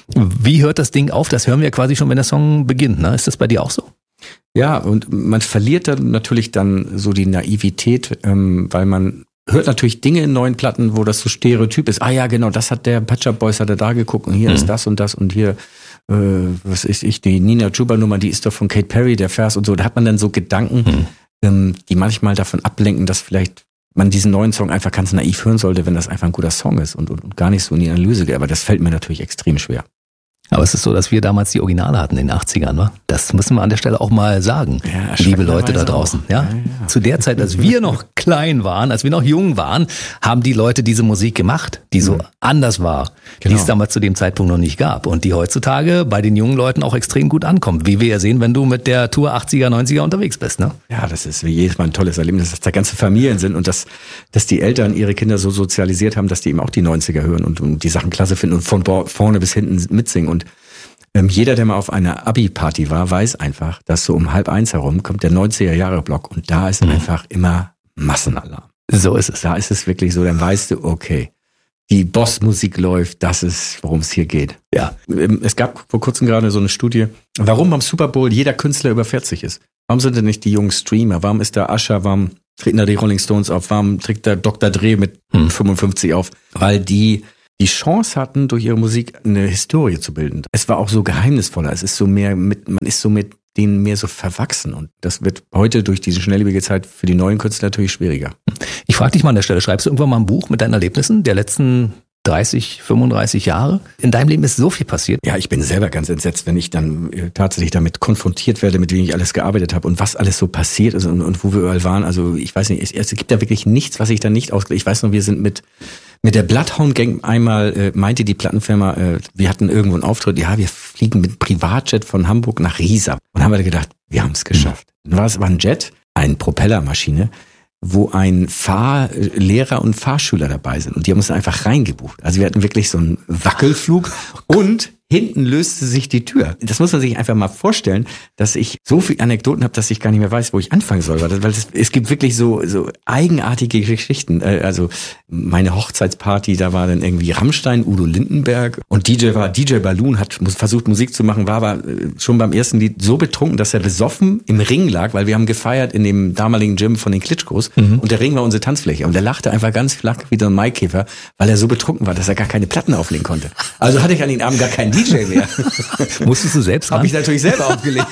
wie hört das Ding auf, das hören wir quasi schon, wenn der Song beginnt. Ne? Ist das bei dir auch so? Ja, und man verliert dann natürlich dann so die Naivität, ähm, weil man hört natürlich Dinge in neuen Platten, wo das so Stereotyp ist. Ah ja, genau, das hat der Pet Shop Boys, hat er da geguckt und hier mhm. ist das und das und hier, äh, was ist ich, die Nina Chuba Nummer, die ist doch von Katy Perry, der Vers und so. Da hat man dann so Gedanken, mhm. ähm, die manchmal davon ablenken, dass vielleicht man diesen neuen Song einfach ganz naiv hören sollte, wenn das einfach ein guter Song ist und, und, und gar nicht so in die Analyse geht. Aber das fällt mir natürlich extrem schwer. Aber es ist so, dass wir damals die Originale hatten in den achtzigern, wa? Das müssen wir an der Stelle auch mal sagen, ja, liebe Leute da draußen. Ja? Ja, ja. Zu der Zeit, als wir noch klein waren, als wir noch jung waren, haben die Leute diese Musik gemacht, die so mhm. anders war, genau. die es damals zu dem Zeitpunkt noch nicht gab und die heutzutage bei den jungen Leuten auch extrem gut ankommt, wie wir ja sehen, wenn du mit der Tour achtziger, neunziger unterwegs bist. Ne? Ja, das ist wie jedes Mal ein tolles Erlebnis, dass da ganze Familien sind und dass, dass die Eltern ihre Kinder so sozialisiert haben, dass die eben auch die neunziger hören und, und die Sachen klasse finden und von vorne bis hinten mitsingen. Und Ähm, jeder, der mal auf einer Abi-Party war, weiß einfach, dass so um halb eins herum kommt der neunziger-Jahre-Block und da ist mhm. einfach immer Massenalarm. So ist es. Da ist es wirklich so, dann weißt du, okay, die Boss-Musik läuft, das ist, worum es hier geht. Ja. Es gab vor kurzem gerade so eine Studie, warum beim Super Bowl jeder Künstler über vierzig ist. Warum sind denn nicht die jungen Streamer? Warum ist da Usher? Warum treten da die Rolling Stones auf? Warum trägt da Doktor Dre mit mhm. fünfundfünfzig auf? Weil die die Chance hatten, durch ihre Musik eine Historie zu bilden. Es war auch so geheimnisvoller. Es ist so mehr mit, man ist so mit denen mehr so verwachsen. Und das wird heute durch diese schnelllebige Zeit für die neuen Künstler natürlich schwieriger. Ich frage dich mal an der Stelle, schreibst du irgendwann mal ein Buch mit deinen Erlebnissen der letzten dreißig, fünfunddreißig Jahre? In deinem Leben ist so viel passiert. Ja, ich bin selber ganz entsetzt, wenn ich dann äh, tatsächlich damit konfrontiert werde, mit wem ich alles gearbeitet habe und was alles so passiert ist und, und wo wir überall waren. Also ich weiß nicht, es, es gibt da wirklich nichts, was ich da nicht ausgelegt. Ich weiß noch, wir sind mit Mit der Bloodhound Gang einmal äh, meinte die Plattenfirma, äh, wir hatten irgendwo einen Auftritt, ja, wir fliegen mit Privatjet von Hamburg nach Riesa. Und haben wir gedacht, wir haben es geschafft. Dann war es war ein Jet, eine Propellermaschine, wo ein Fahrlehrer und Fahrschüler dabei sind. Und die haben uns einfach reingebucht. Also wir hatten wirklich so einen Wackelflug und hinten löste sich die Tür. Das muss man sich einfach mal vorstellen, dass ich so viele Anekdoten habe, dass ich gar nicht mehr weiß, wo ich anfangen soll. Weil es, es gibt wirklich so, so eigenartige Geschichten. Also meine Hochzeitsparty, da war dann irgendwie Rammstein, Udo Lindenberg und D J war D J Balloon, hat versucht Musik zu machen, war aber schon beim ersten Lied so betrunken, dass er besoffen im Ring lag, weil wir haben gefeiert in dem damaligen Gym von den Klitschkos mhm. und der Ring war unsere Tanzfläche. Und er lachte einfach ganz flach wie so ein Maikäfer, weil er so betrunken war, dass er gar keine Platten auflegen konnte. Also hatte ich an den Abend gar keinen D J mehr. Musstest du selbst ran? Habe ich natürlich selber aufgelegt.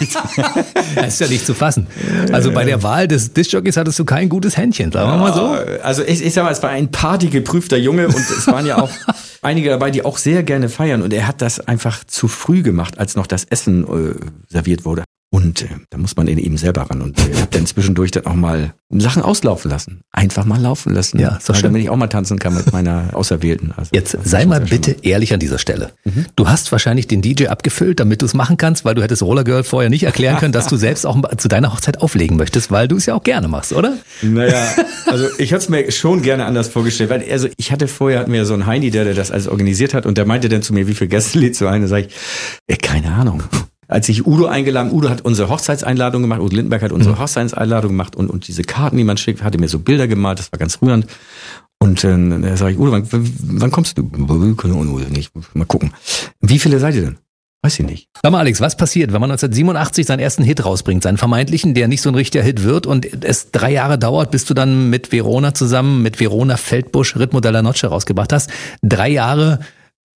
Das ist ja nicht zu fassen. Also bei der Wahl des Diskjockeys hattest du kein gutes Händchen, sagen wir mal so. Also ich, ich sag mal, es war ein partygeprüfter Junge und es waren ja auch einige dabei, die auch sehr gerne feiern und er hat das einfach zu früh gemacht, als noch das Essen äh, serviert wurde. Und äh, da muss man eben selber ran und äh, hab dann zwischendurch dann auch mal Sachen auslaufen lassen. Einfach mal laufen lassen. Ja, ist doch schön. Damit ich auch mal tanzen kann mit meiner Auserwählten. Also, jetzt sei mal bitte ehrlich an dieser Stelle. Mhm. Du hast wahrscheinlich den D J abgefüllt, damit du es machen kannst, weil du hättest Roller Girl vorher nicht erklären können, dass du selbst auch zu deiner Hochzeit auflegen möchtest, weil du es ja auch gerne machst, oder? Naja, also ich hätte es mir schon gerne anders vorgestellt. Weil also ich hatte vorher, hatten wir so einen Heini, der, der das alles organisiert hat und der meinte dann zu mir, wie viele Gäste lädst du ein? Da sag ich, ey, keine Ahnung. Als ich Udo eingeladen, Udo hat unsere Hochzeitseinladung gemacht, Udo Lindenberg hat unsere mhm. Hochzeitseinladung gemacht und, und diese Karten, die man schickt, hatte mir so Bilder gemalt, das war ganz rührend. Und äh, da sage ich, Udo, wann, wann kommst du? Nicht. Mal gucken. Wie viele seid ihr denn? Weiß ich nicht. Sag mal, Alex, was passiert, wenn man neunzehnhundertsiebenundachtzig seinen ersten Hit rausbringt, seinen vermeintlichen, der nicht so ein richtiger Hit wird und es drei Jahre dauert, bis du dann mit Verona zusammen, mit Verona Feldbusch Ritmo della Noche rausgebracht hast? Drei Jahre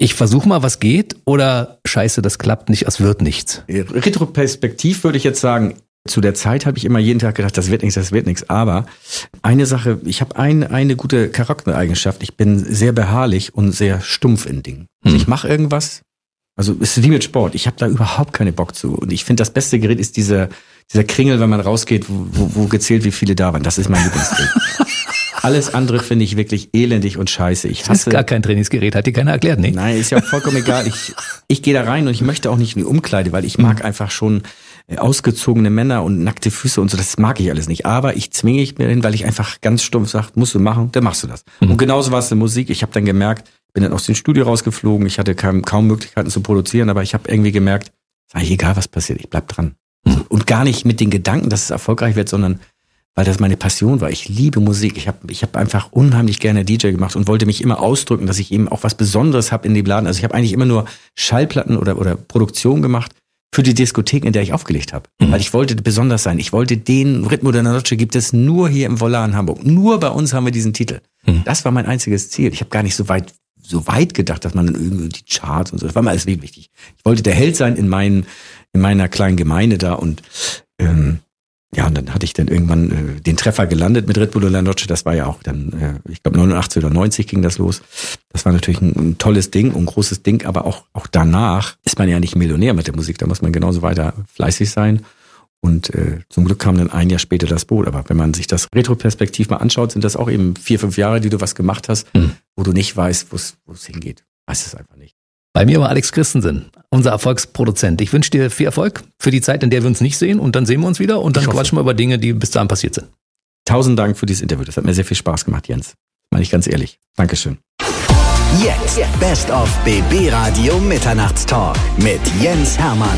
ich versuche mal, was geht, oder scheiße, das klappt nicht, es wird nichts? Retroperspektiv würde ich jetzt sagen, zu der Zeit habe ich immer jeden Tag gedacht, das wird nichts, das wird nichts. Aber eine Sache, ich habe ein, eine gute Charaktereigenschaft. Ich bin sehr beharrlich und sehr stumpf in Dingen. Also ich mache irgendwas, also es ist wie mit Sport. Ich habe da überhaupt keine Bock zu. Und ich finde, das beste Gerät ist dieser, dieser Kringel, wenn man rausgeht, wo, wo, wo gezählt, wie viele da waren. Das ist mein Lieblingsgerät. Alles andere finde ich wirklich elendig und scheiße. Ich hasse, das ist gar kein Trainingsgerät, hat dir keiner erklärt, ne? Nein, ist ja auch vollkommen egal. Ich, ich gehe da rein und ich möchte auch nicht in die Umkleide, weil ich mag einfach schon ausgezogene Männer und nackte Füße und so, das mag ich alles nicht. Aber ich zwinge ich mir hin, weil ich einfach ganz stumpf sage, musst du machen, dann machst du das. Mhm. Und genauso war es in Musik. Ich habe dann gemerkt, bin dann aus dem Studio rausgeflogen, ich hatte kaum, kaum Möglichkeiten zu produzieren, aber ich habe irgendwie gemerkt, ist eigentlich egal, was passiert, ich bleib dran. Mhm. Und gar nicht mit den Gedanken, dass es erfolgreich wird, sondern weil das meine Passion war. Ich liebe Musik. Ich habe ich hab einfach unheimlich gerne D J gemacht und wollte mich immer ausdrücken, dass ich eben auch was Besonderes habe in dem Laden. Also ich habe eigentlich immer nur Schallplatten oder, oder Produktion gemacht für die Diskothek, in der ich aufgelegt habe. Mhm. Weil ich wollte besonders sein. Ich wollte den Ritmo della Noche gibt es nur hier im Volar in Hamburg. Nur bei uns haben wir diesen Titel. Mhm. Das war mein einziges Ziel. Ich habe gar nicht so weit so weit gedacht, dass man dann irgendwie die Charts und so, das war mir alles wichtig. Ich wollte der Held sein in meinen, in meiner kleinen Gemeinde da und ähm, ja, und dann hatte ich dann irgendwann äh, den Treffer gelandet mit Ritmo della Noche. Das war ja auch dann, äh, ich glaube neunundachtzig oder neunzig ging das los. Das war natürlich ein, ein tolles Ding, ein großes Ding, aber auch auch danach ist man ja nicht Millionär mit der Musik. Da muss man genauso weiter fleißig sein. Und äh, zum Glück kam dann ein Jahr später das Boot. Aber wenn man sich das retroperspektiv mal anschaut, sind das auch eben vier, fünf Jahre, die du was gemacht hast, mhm. wo du nicht weißt, wo es hingeht. Weiß es einfach nicht. Bei mir war Alex Christensen, unser Erfolgsproduzent. Ich wünsche dir viel Erfolg für die Zeit, in der wir uns nicht sehen. Und dann sehen wir uns wieder und dann quatschen wir über Dinge, die bis dahin passiert sind. Tausend Dank für dieses Interview. Das hat mir sehr viel Spaß gemacht, Jens. Meine ich ganz ehrlich. Dankeschön. Jetzt Best of B B Radio Mitternachtstalk mit Jens Hermann.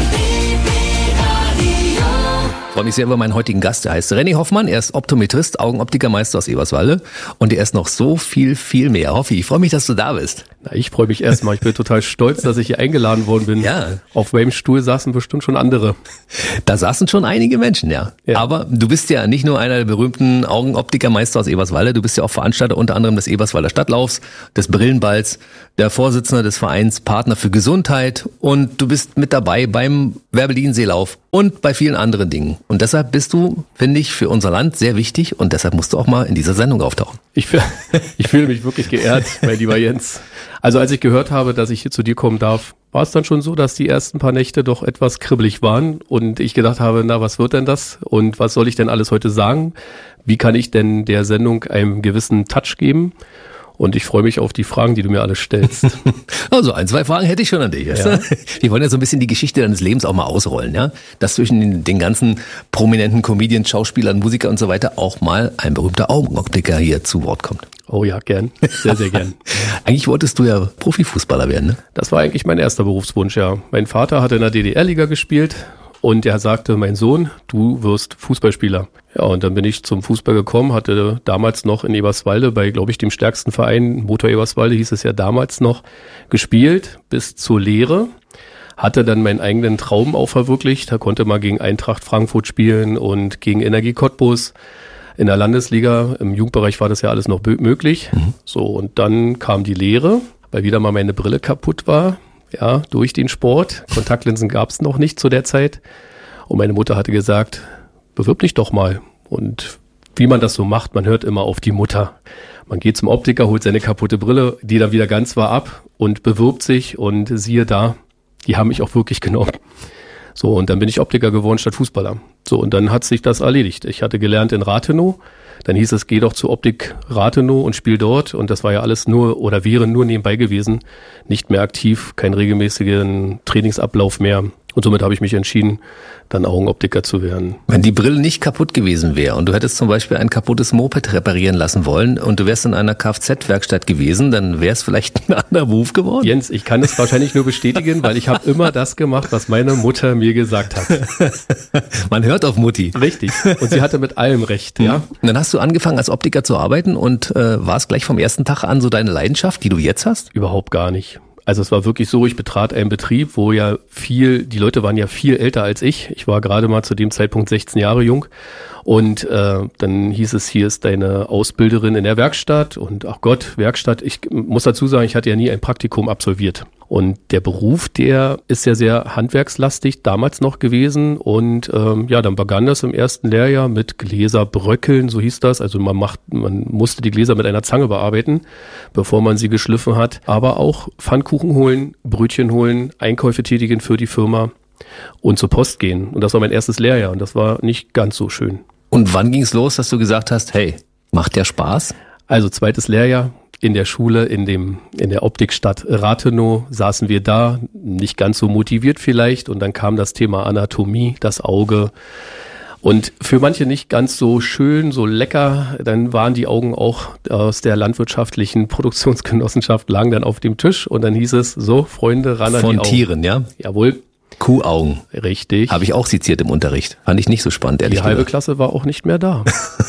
Ich freue mich sehr über meinen heutigen Gast. Er heißt René Hoffmann. Er ist Optometrist, Augenoptikermeister aus Eberswalde. Und er ist noch so viel, viel mehr. Hoffi, ich freue mich, dass du da bist. Na, ich freue mich erstmal. Ich bin total stolz, dass ich hier eingeladen worden bin. Ja. Auf meinem Stuhl saßen bestimmt schon andere. Da saßen schon einige Menschen, ja. ja. Aber du bist ja nicht nur einer der berühmten Augenoptikermeister aus Eberswalde. Du bist ja auch Veranstalter unter anderem des Eberswalder Stadtlaufs, des Brillenballs, der Vorsitzende des Vereins Partner für Gesundheit. Und du bist mit dabei beim Werbelin-Seelauf und bei vielen anderen Dingen. Und deshalb bist du, finde ich, für unser Land sehr wichtig und deshalb musst du auch mal in dieser Sendung auftauchen. Ich, ich fühle mich wirklich geehrt, mein lieber Jens. Also als ich gehört habe, dass ich hier zu dir kommen darf, war es dann schon so, dass die ersten paar Nächte doch etwas kribbelig waren und ich gedacht habe, na, was wird denn das und was soll ich denn alles heute sagen? Wie kann ich denn der Sendung einen gewissen Touch geben? Und ich freue mich auf die Fragen, die du mir alle stellst. Also ein, zwei Fragen hätte ich schon an dich. Ja. Wir wollen ja so ein bisschen die Geschichte deines Lebens auch mal ausrollen, ja. Dass zwischen den, den ganzen prominenten Comedians, Schauspielern, Musiker und so weiter auch mal ein berühmter Augenoptiker hier zu Wort kommt. Oh ja, gern. Sehr, sehr gern. Eigentlich wolltest du ja Profifußballer werden, ne? Das war eigentlich mein erster Berufswunsch, ja. Mein Vater hatte in der D D R-Liga gespielt. Und er sagte, mein Sohn, du wirst Fußballspieler. Ja, und dann bin ich zum Fußball gekommen, hatte damals noch in Eberswalde bei, glaube ich, dem stärksten Verein, Motor Eberswalde hieß es ja damals noch, gespielt bis zur Lehre. Hatte dann meinen eigenen Traum auch verwirklicht. Da konnte man gegen Eintracht Frankfurt spielen und gegen Energie Cottbus. In der Landesliga, im Jugendbereich war das ja alles noch möglich. Mhm. So, und dann kam die Lehre, weil wieder mal meine Brille kaputt war. Ja, durch den Sport. Kontaktlinsen gab es noch nicht zu der Zeit. Und meine Mutter hatte gesagt, bewirb dich doch mal. Und wie man das so macht, man hört immer auf die Mutter. Man geht zum Optiker, holt seine kaputte Brille, die dann wieder ganz war, ab und bewirbt sich. Und siehe da, die haben mich auch wirklich genommen. So, und dann bin ich Optiker geworden statt Fußballer. So, und dann hat sich das erledigt. Ich hatte gelernt in Rathenow. Dann hieß es, geh doch zur Optik Rathenow und spiel dort. Und das war ja alles nur oder wäre nur nebenbei gewesen. Nicht mehr aktiv, keinen regelmäßigen Trainingsablauf mehr. Und somit habe ich mich entschieden, dann Augenoptiker zu werden. Wenn die Brille nicht kaputt gewesen wäre und du hättest zum Beispiel ein kaputtes Moped reparieren lassen wollen und du wärst in einer Kfz-Werkstatt gewesen, dann wäre es vielleicht ein anderer Beruf geworden? Jens, ich kann es wahrscheinlich nur bestätigen, weil ich habe immer das gemacht, was meine Mutter mir gesagt hat. Man hört auf Mutti. Richtig. Und sie hatte mit allem recht. Ja. Und dann hast du angefangen als Optiker zu arbeiten und äh, war es gleich vom ersten Tag an so deine Leidenschaft, die du jetzt hast? Überhaupt gar nicht. Also es war wirklich so, ich betrat einen Betrieb, wo ja viel, die Leute waren ja viel älter als ich. Ich war gerade mal zu dem Zeitpunkt sechzehn Jahre jung. Und äh, dann hieß es, hier ist deine Ausbilderin in der Werkstatt. Und ach Gott, Werkstatt, ich muss dazu sagen, ich hatte ja nie ein Praktikum absolviert. Und der Beruf, der ist ja sehr handwerkslastig damals noch gewesen. Und ähm, ja, dann begann das im ersten Lehrjahr mit Gläserbröckeln, so hieß das. Also man macht, man musste die Gläser mit einer Zange bearbeiten, bevor man sie geschliffen hat. Aber auch Pfannkuchen holen, Brötchen holen, Einkäufe tätigen für die Firma und zur Post gehen. Und das war mein erstes Lehrjahr und das war nicht ganz so schön. Und wann ging es los, dass du gesagt hast, hey, macht der Spaß? Also zweites Lehrjahr in der Schule, in dem in der Optikstadt Rathenow saßen wir da, nicht ganz so motiviert vielleicht. Und dann kam das Thema Anatomie, das Auge. Und für manche nicht ganz so schön, so lecker. Dann waren die Augen auch aus der landwirtschaftlichen Produktionsgenossenschaft, lagen dann auf dem Tisch. Und dann hieß es, so Freunde, ran an die Augen. Von Tieren, ja? Jawohl. Kuhaugen. Richtig. Habe ich auch seziert im Unterricht. Fand ich nicht so spannend, ehrlich gesagt. Die halbe gesagt. Klasse war auch nicht mehr da.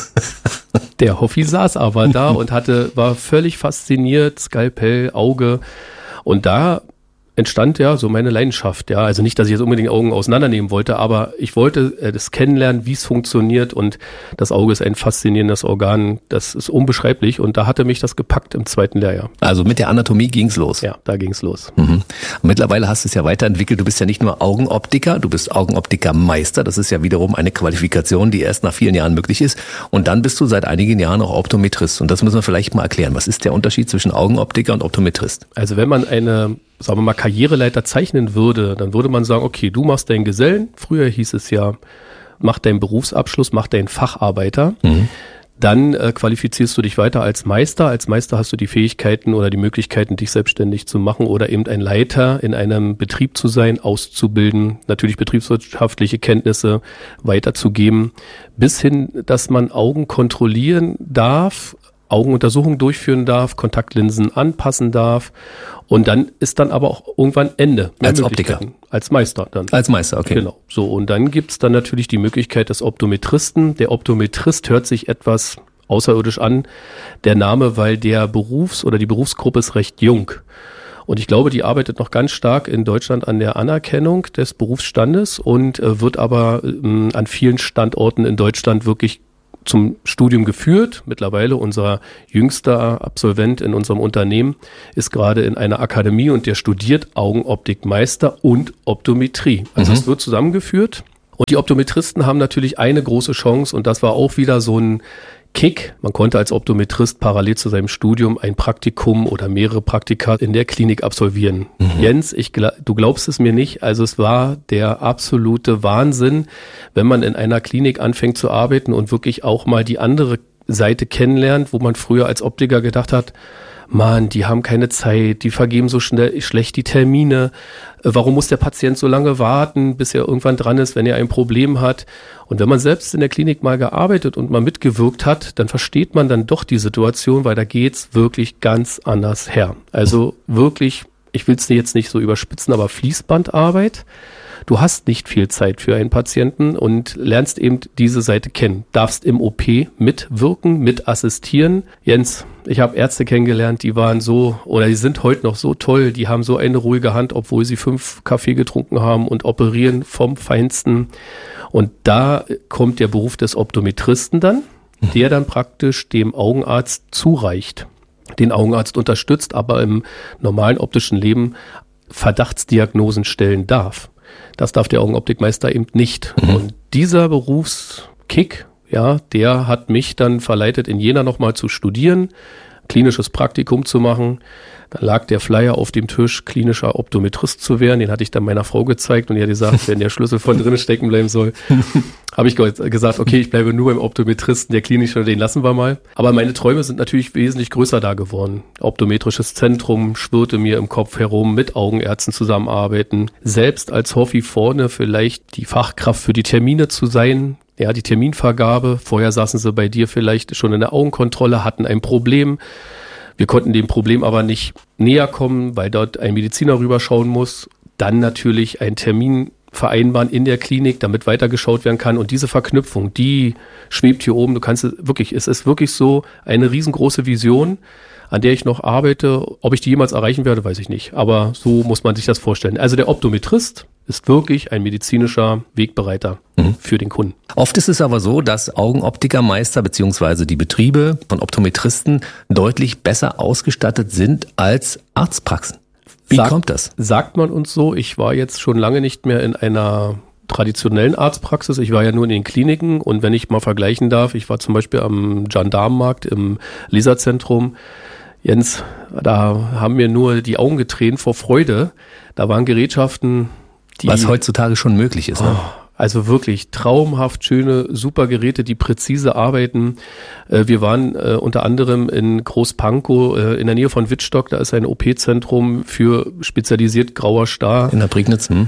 Der Hoffi saß aber da und hatte, war völlig fasziniert, Skalpell, Auge. Und da entstand ja so meine Leidenschaft. Ja, also nicht, dass ich jetzt unbedingt Augen auseinandernehmen wollte, aber ich wollte äh, das kennenlernen, wie es funktioniert. Und das Auge ist ein faszinierendes Organ. Das ist unbeschreiblich. Und da hatte mich das gepackt im zweiten Lehrjahr. Also mit der Anatomie ging's los. Ja, da ging's los. Mhm. Mittlerweile hast du es ja weiterentwickelt. Du bist ja nicht nur Augenoptiker, du bist Augenoptikermeister. Das ist ja wiederum eine Qualifikation, die erst nach vielen Jahren möglich ist. Und dann bist du seit einigen Jahren auch Optometrist. Und das müssen wir vielleicht mal erklären. Was ist der Unterschied zwischen Augenoptiker und Optometrist? Also wenn man eine, sagen wir mal, Karriereleiter zeichnen würde, dann würde man sagen, okay, du machst deinen Gesellen. Früher hieß es ja, mach deinen Berufsabschluss, mach deinen Facharbeiter. Mhm. Dann äh, qualifizierst du dich weiter als Meister. Als Meister hast du die Fähigkeiten oder die Möglichkeiten, dich selbstständig zu machen oder eben ein Leiter in einem Betrieb zu sein, auszubilden, natürlich betriebswirtschaftliche Kenntnisse weiterzugeben, bis hin, dass man Augen kontrollieren darf, Augenuntersuchungen durchführen darf, Kontaktlinsen anpassen darf. Und dann ist dann aber auch irgendwann Ende. Als Optiker. Als Meister dann. Als Meister, okay. Genau. So, und dann gibt's dann natürlich die Möglichkeit des Optometristen. Der Optometrist hört sich etwas außerirdisch an, der Name, weil der Berufs- oder die Berufsgruppe ist recht jung. Und ich glaube, die arbeitet noch ganz stark in Deutschland an der Anerkennung des Berufsstandes und äh, wird aber äh, an vielen Standorten in Deutschland wirklich zum Studium geführt. Mittlerweile unser jüngster Absolvent in unserem Unternehmen ist gerade in einer Akademie und der studiert Augenoptikmeister und Optometrie. Also es mhm. wird zusammengeführt. Und die Optometristen haben natürlich eine große Chance und das war auch wieder so ein Kick. Man konnte als Optometrist parallel zu seinem Studium ein Praktikum oder mehrere Praktika in der Klinik absolvieren. Mhm. Jens, ich, du glaubst es mir nicht, also es war der absolute Wahnsinn, wenn man in einer Klinik anfängt zu arbeiten und wirklich auch mal die andere Seite kennenlernt, wo man früher als Optiker gedacht hat, Mann, die haben keine Zeit, die vergeben so schnell schlecht die Termine. Warum muss der Patient so lange warten, bis er irgendwann dran ist, wenn er ein Problem hat? Und wenn man selbst in der Klinik mal gearbeitet und mal mitgewirkt hat, dann versteht man dann doch die Situation, weil da geht's wirklich ganz anders her. Also wirklich, ich will es jetzt nicht so überspitzen, aber Fließbandarbeit. Du hast nicht viel Zeit für einen Patienten und lernst eben diese Seite kennen. Darfst im O P mitwirken, mit assistieren. Jens, ich habe Ärzte kennengelernt, die waren so, oder die sind heute noch so toll, die haben so eine ruhige Hand, obwohl sie fünf Kaffee getrunken haben und operieren vom Feinsten. Und da kommt der Beruf des Optometristen dann, der dann praktisch dem Augenarzt zureicht. Den Augenarzt unterstützt, aber im normalen optischen Leben Verdachtsdiagnosen stellen darf. Das darf der Augenoptikmeister eben nicht. Mhm. Und dieser Berufskick, ja, der hat mich dann verleitet, in Jena nochmal zu studieren, klinisches Praktikum zu machen. Dann lag der Flyer auf dem Tisch, klinischer Optometrist zu werden. Den hatte ich dann meiner Frau gezeigt und die hat gesagt, wenn der Schlüssel von drinnen stecken bleiben soll, habe ich gesagt, okay, ich bleibe nur beim Optometristen, der klinische, den lassen wir mal. Aber meine Träume sind natürlich wesentlich größer da geworden. Optometrisches Zentrum schwirrte mir im Kopf herum, mit Augenärzten zusammenarbeiten, selbst als Hoffi vorne vielleicht die Fachkraft für die Termine zu sein. Ja, die Terminvergabe. Vorher saßen sie bei dir vielleicht schon in der Augenkontrolle, hatten ein Problem. Wir konnten dem Problem aber nicht näher kommen, weil dort ein Mediziner rüberschauen muss. Dann natürlich einen Termin vereinbaren in der Klinik, damit weitergeschaut werden kann. Und diese Verknüpfung, die schwebt hier oben. Du kannst es wirklich, es ist wirklich so eine riesengroße Vision, an der ich noch arbeite. Ob ich die jemals erreichen werde, weiß ich nicht. Aber so muss man sich das vorstellen. Also der Optometrist ist wirklich ein medizinischer Wegbereiter mhm. für den Kunden. Oft ist es aber so, dass Augenoptikermeister bzw. die Betriebe von Optometristen deutlich besser ausgestattet sind als Arztpraxen. Wie Sag, kommt das? Sagt man uns so. Ich war jetzt schon lange nicht mehr in einer traditionellen Arztpraxis. Ich war ja nur in den Kliniken und wenn ich mal vergleichen darf, ich war zum Beispiel am Gendarmenmarkt im Laserzentrum. Jens, da haben mir nur die Augen getränt vor Freude. Da waren Gerätschaften, die... Was heutzutage schon möglich ist, ne? Oh, also wirklich traumhaft schöne, super Geräte, die präzise arbeiten. Wir waren äh, unter anderem in Großpankow äh, in der Nähe von Wittstock. Da ist ein O P-Zentrum für spezialisiert grauer Star. In der Prignitz, hm?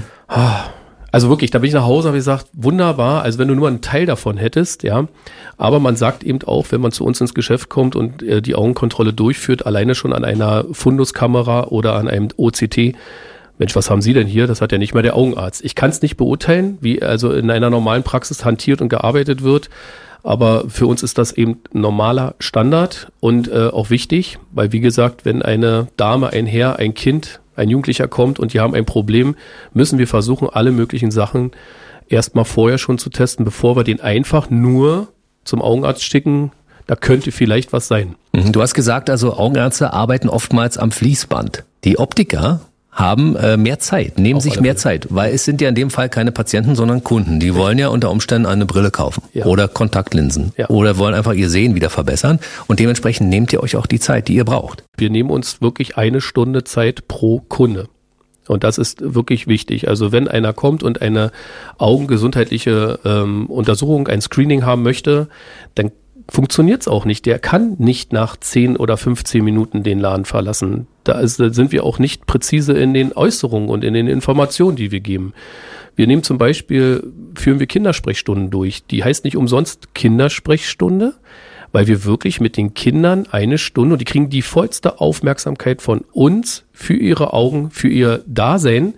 Also wirklich, da bin ich nach Hause, habe ich gesagt, wunderbar, also wenn du nur einen Teil davon hättest, ja. Aber man sagt eben auch, wenn man zu uns ins Geschäft kommt und äh, die Augenkontrolle durchführt, alleine schon an einer Funduskamera oder an einem O C T, Mensch, was haben Sie denn hier? Das hat ja nicht mal der Augenarzt. Ich kann es nicht beurteilen, wie also in einer normalen Praxis hantiert und gearbeitet wird. Aber für uns ist das eben normaler Standard und äh, auch wichtig, weil wie gesagt, wenn eine Dame, ein Herr, ein Kind, ein Jugendlicher kommt und die haben ein Problem, müssen wir versuchen, alle möglichen Sachen erstmal vorher schon zu testen, bevor wir den einfach nur zum Augenarzt schicken. Da könnte vielleicht was sein. Du hast gesagt, also Augenärzte arbeiten oftmals am Fließband. Die Optiker haben äh, mehr Zeit, nehmen Auf sich alle mehr Fälle. Zeit, weil es sind ja in dem Fall keine Patienten, sondern Kunden. Die wollen ja unter Umständen eine Brille kaufen Ja. oder Kontaktlinsen Ja. oder wollen einfach ihr Sehen wieder verbessern und dementsprechend nehmt ihr euch auch die Zeit, die ihr braucht. Wir nehmen uns wirklich eine Stunde Zeit pro Kunde. Und das ist wirklich wichtig. Also wenn einer kommt und eine augengesundheitliche ähm, Untersuchung, ein Screening haben möchte, dann funktioniert es auch nicht. Der kann nicht nach zehn oder fünfzehn Minuten den Laden verlassen. Da, ist, da sind wir auch nicht präzise in den Äußerungen und in den Informationen, die wir geben. Wir nehmen zum Beispiel, führen wir Kindersprechstunden durch. Die heißt nicht umsonst Kindersprechstunde, weil wir wirklich mit den Kindern eine Stunde, und die kriegen die vollste Aufmerksamkeit von uns für ihre Augen, für ihr Dasein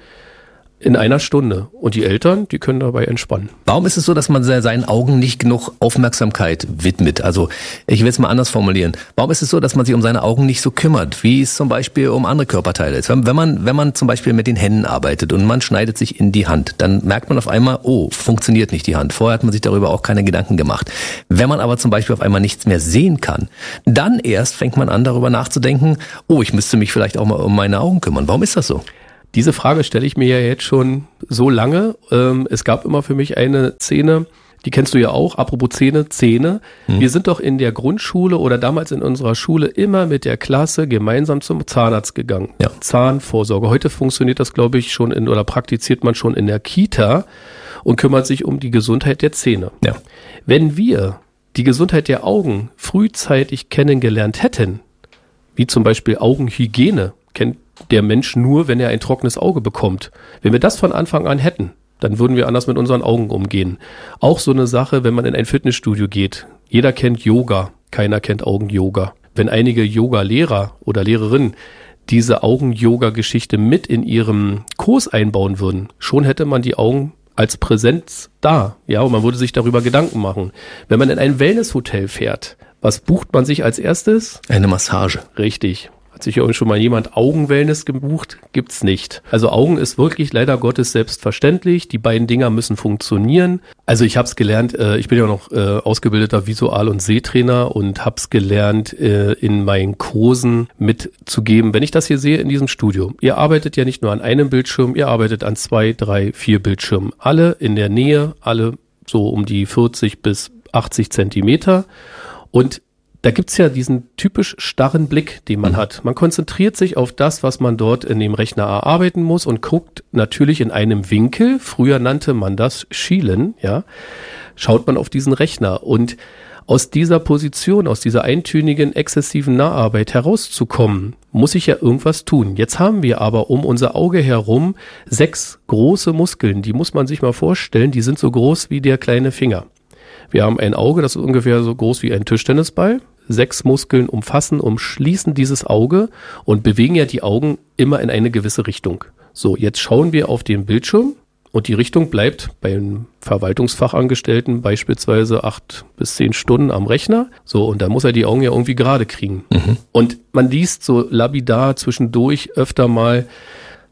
in einer Stunde. Und die Eltern, die können dabei entspannen. Warum ist es so, dass man seinen Augen nicht genug Aufmerksamkeit widmet? Also ich will es mal anders formulieren. Warum ist es so, dass man sich um seine Augen nicht so kümmert, wie es zum Beispiel um andere Körperteile ist? Wenn, wenn man, wenn man zum Beispiel mit den Händen arbeitet und man schneidet sich in die Hand, dann merkt man auf einmal, oh, funktioniert nicht die Hand. Vorher hat man sich darüber auch keine Gedanken gemacht. Wenn man aber zum Beispiel auf einmal nichts mehr sehen kann, dann erst fängt man an, darüber nachzudenken, oh, ich müsste mich vielleicht auch mal um meine Augen kümmern. Warum ist das so? Diese Frage stelle ich mir ja jetzt schon so lange. Ähm, es gab immer für mich eine Szene, die kennst du ja auch, apropos Zähne, Zähne. Hm. Wir sind doch in der Grundschule oder damals in unserer Schule immer mit der Klasse gemeinsam zum Zahnarzt gegangen. Ja. Zahnvorsorge. Heute funktioniert das, glaube ich, schon in oder praktiziert man schon in der Kita und kümmert sich um die Gesundheit der Zähne. Ja. Wenn wir die Gesundheit der Augen frühzeitig kennengelernt hätten, wie zum Beispiel Augenhygiene, kennt der Mensch nur, wenn er ein trockenes Auge bekommt. Wenn wir das von Anfang an hätten, dann würden wir anders mit unseren Augen umgehen. Auch so eine Sache, wenn man in ein Fitnessstudio geht. Jeder kennt Yoga, keiner kennt Augen-Yoga. Wenn einige Yoga-Lehrer oder Lehrerinnen diese Augen-Yoga-Geschichte mit in ihrem Kurs einbauen würden, schon hätte man die Augen als Präsenz da. Ja, und man würde sich darüber Gedanken machen. Wenn man in ein Wellnesshotel fährt, was bucht man sich als erstes? Eine Massage. Richtig. Hat sich ja schon mal jemand Augenwellness gebucht? Gibt's nicht. Also Augen ist wirklich leider Gottes selbstverständlich. Die beiden Dinger müssen funktionieren. Also ich habe es gelernt, äh, ich bin ja noch äh, ausgebildeter Visual- und Sehtrainer und habe es gelernt, äh, in meinen Kursen mitzugeben. Wenn ich das hier sehe in diesem Studio, ihr arbeitet ja nicht nur an einem Bildschirm, ihr arbeitet an zwei, drei, vier Bildschirmen. Alle in der Nähe, alle so um die vierzig bis achtzig Zentimeter. Und da gibt's ja diesen typisch starren Blick, den man mhm. hat. Man konzentriert sich auf das, was man dort in dem Rechner erarbeiten muss und guckt natürlich in einem Winkel, früher nannte man das Schielen, ja, schaut man auf diesen Rechner. Und aus dieser Position, aus dieser eintönigen, exzessiven Naharbeit herauszukommen, muss ich ja irgendwas tun. Jetzt haben wir aber um unser Auge herum sechs große Muskeln, die muss man sich mal vorstellen, die sind so groß wie der kleine Finger. Wir haben ein Auge, das ist ungefähr so groß wie ein Tischtennisball. Sechs Muskeln umfassen, umschließen dieses Auge und bewegen ja die Augen immer in eine gewisse Richtung. So, jetzt schauen wir auf den Bildschirm und die Richtung bleibt beim Verwaltungsfachangestellten beispielsweise acht bis zehn Stunden am Rechner. So, und da muss er die Augen ja irgendwie gerade kriegen. Mhm. Und man liest so lapidar zwischendurch öfter mal,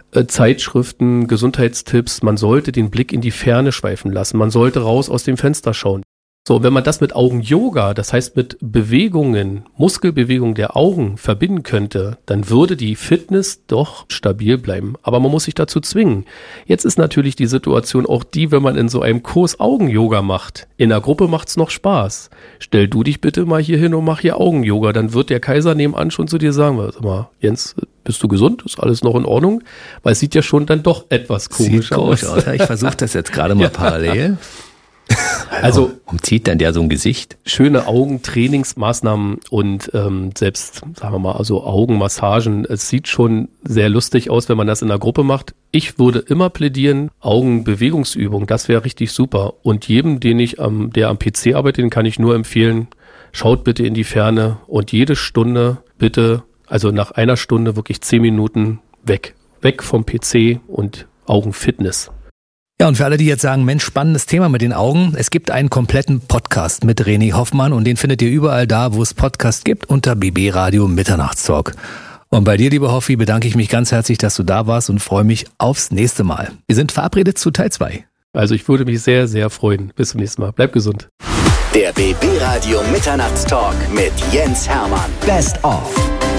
äh, Zeitschriften, Gesundheitstipps, man sollte den Blick in die Ferne schweifen lassen, man sollte raus aus dem Fenster schauen. So, wenn man das mit Augen-Yoga, das heißt mit Bewegungen, Muskelbewegungen der Augen verbinden könnte, dann würde die Fitness doch stabil bleiben. Aber man muss sich dazu zwingen. Jetzt ist natürlich die Situation auch die, wenn man in so einem Kurs Augen-Yoga macht. In der Gruppe macht's noch Spaß. Stell du dich bitte mal hier hin und mach hier Augen-Yoga. Dann wird der Kaiser nebenan schon zu dir sagen, sag mal, Jens, bist du gesund? Ist alles noch in Ordnung? Weil es sieht ja schon dann doch etwas komisch Sieht komisch aus. aus. Ich versuche das jetzt gerade mal parallel. Also, warum zieht denn der so ein Gesicht? Schöne Augentrainingsmaßnahmen und ähm, selbst, sagen wir mal, also Augenmassagen. Es sieht schon sehr lustig aus, wenn man das in der Gruppe macht. Ich würde immer plädieren, Augenbewegungsübung, das wäre richtig super. Und jedem, den ich am, der am P C arbeitet, den kann ich nur empfehlen, schaut bitte in die Ferne und jede Stunde bitte, also nach einer Stunde wirklich zehn Minuten weg. Weg vom P C und Augenfitness. Ja, und für alle, die jetzt sagen, Mensch, spannendes Thema mit den Augen, es gibt einen kompletten Podcast mit René Hoffmann und den findet ihr überall da, wo es Podcasts gibt, unter B B Radio Mitternachtstalk. Und bei dir, lieber Hoffi, bedanke ich mich ganz herzlich, dass du da warst und freue mich aufs nächste Mal. Wir sind verabredet zu Teil zwei. Also ich würde mich sehr, sehr freuen. Bis zum nächsten Mal. Bleib gesund. Der B B Radio Mitternachtstalk mit Jens Hermann. Best of.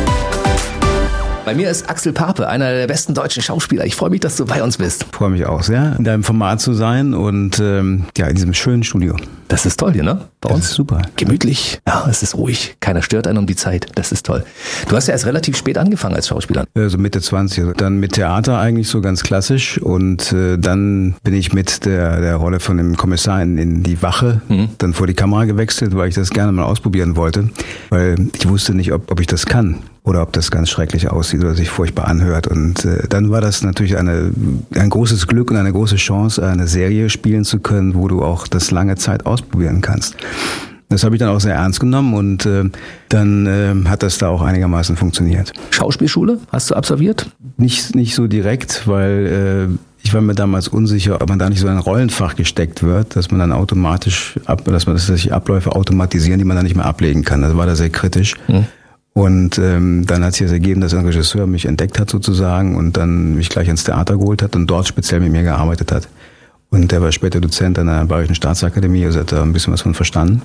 Bei mir ist Axel Pape, einer der besten deutschen Schauspieler. Ich freue mich, dass du bei uns bist. Ich freue mich auch sehr, in deinem Format zu sein und ähm, ja, in diesem schönen Studio. Das ist toll hier, ne? Bei das uns ist super. Gemütlich. Ja, es ist ruhig. Keiner stört einen um die Zeit. Das ist toll. Du hast ja erst relativ spät angefangen als Schauspieler. So also Mitte zwanzig. Dann mit Theater eigentlich so ganz klassisch und äh, dann bin ich mit der, der Rolle von dem Kommissar in, in die Wache mhm. dann vor die Kamera gewechselt, weil ich das gerne mal ausprobieren wollte, weil ich wusste nicht, ob, ob ich das kann. Oder ob das ganz schrecklich aussieht oder sich furchtbar anhört. Und äh, dann war das natürlich eine, ein großes Glück und eine große Chance, eine Serie spielen zu können, wo du auch das lange Zeit ausprobieren kannst. Das habe ich dann auch sehr ernst genommen und äh, dann äh, hat das da auch einigermaßen funktioniert. Schauspielschule hast du absolviert? Nicht, nicht so direkt, weil äh, ich war mir damals unsicher, ob man da nicht so in ein Rollenfach gesteckt wird, dass man dann automatisch, ab, dass man dass sich Abläufe automatisieren, die man dann nicht mehr ablegen kann. Das war da sehr kritisch. Hm. Und ähm, dann hat sich das ergeben, dass ein Regisseur mich entdeckt hat sozusagen und dann mich gleich ins Theater geholt hat und dort speziell mit mir gearbeitet hat. Und der war später Dozent an der Bayerischen Staatsakademie, also hat da ein bisschen was von verstanden.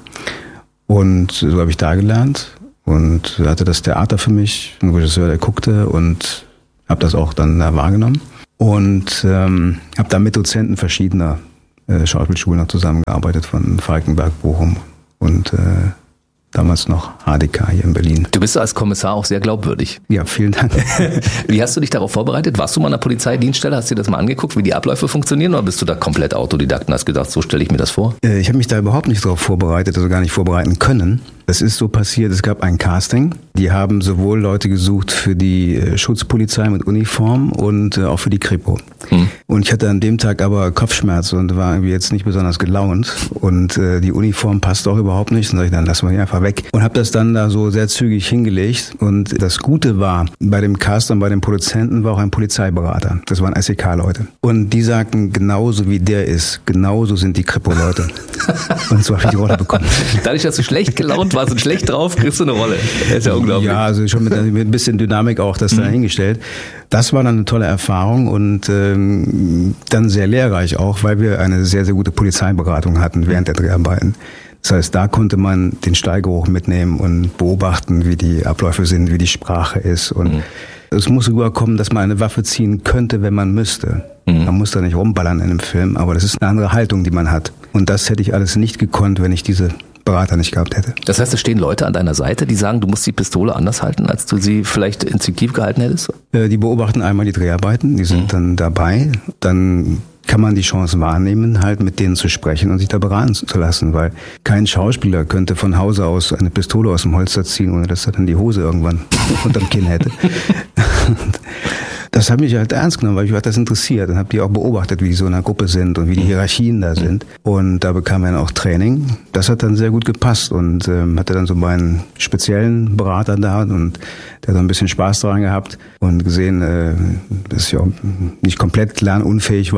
Und so habe ich da gelernt und hatte das Theater für mich, ein Regisseur, der guckte und habe das auch dann da wahrgenommen. Und ähm, habe da mit Dozenten verschiedener äh, Schauspielschulen noch zusammengearbeitet, von Falkenberg, Bochum und äh, damals noch H D K hier in Berlin. Du bist als Kommissar auch sehr glaubwürdig. Ja, vielen Dank. Wie hast du dich darauf vorbereitet? Warst du mal an der Polizeidienststelle? Hast du dir das mal angeguckt, wie die Abläufe funktionieren? Oder bist du da komplett Autodidakt und hast gedacht, so stelle ich mir das vor? Ich habe mich da überhaupt nicht darauf vorbereitet, also gar nicht vorbereiten können. Das ist so passiert, es gab ein Casting. Die haben sowohl Leute gesucht für die Schutzpolizei mit Uniform und auch für die Kripo. Hm. Und ich hatte an dem Tag aber Kopfschmerzen und war irgendwie jetzt nicht besonders gelaunt. Und äh, die Uniform passt auch überhaupt nicht. Dann sag ich, dann lassen wir die einfach weg. Und habe das dann da so sehr zügig hingelegt. Und das Gute war, bei dem Cast und bei den Produzenten war auch ein Polizeiberater. Das waren S E K-Leute. Und die sagten, genauso wie der ist, genauso sind die Kripo-Leute. Und so habe ich die Rolle bekommen. Dadurch, dass du schlecht gelaunt warst und schlecht drauf, kriegst du eine Rolle. Das ist ja unglaublich. Ja, also schon mit, mit ein bisschen Dynamik auch das mhm. da hingestellt. Das war dann eine tolle Erfahrung und ähm, dann sehr lehrreich auch, weil wir eine sehr, sehr gute Polizeiberatung hatten während der Dreharbeiten. Das heißt, da konnte man den Stallgeruch mitnehmen und beobachten, wie die Abläufe sind, wie die Sprache ist. Und mhm. es muss rüberkommen, dass man eine Waffe ziehen könnte, wenn man müsste. Mhm. Man muss da nicht rumballern in einem Film, aber das ist eine andere Haltung, die man hat. Und das hätte ich alles nicht gekonnt, wenn ich diese Berater nicht gehabt hätte. Das heißt, es stehen Leute an deiner Seite, die sagen, du musst die Pistole anders halten, als du sie vielleicht instinktiv gehalten hättest? Die beobachten einmal die Dreharbeiten, die sind mhm. dann dabei. Dann kann man die Chance wahrnehmen, halt mit denen zu sprechen und sich da beraten zu lassen, weil kein Schauspieler könnte von Hause aus eine Pistole aus dem Holster ziehen, ohne dass er dann die Hose irgendwann unterm Kinn hätte. Das hat mich halt ernst genommen, weil mich hat das interessiert und habe die auch beobachtet, wie die so in einer Gruppe sind und wie die Hierarchien da sind. Und da bekam er dann auch Training. Das hat dann sehr gut gepasst und ähm, hatte dann so meinen speziellen Berater da und der hat dann ein bisschen Spaß daran gehabt und gesehen, äh, dass ich auch nicht komplett lernunfähig war.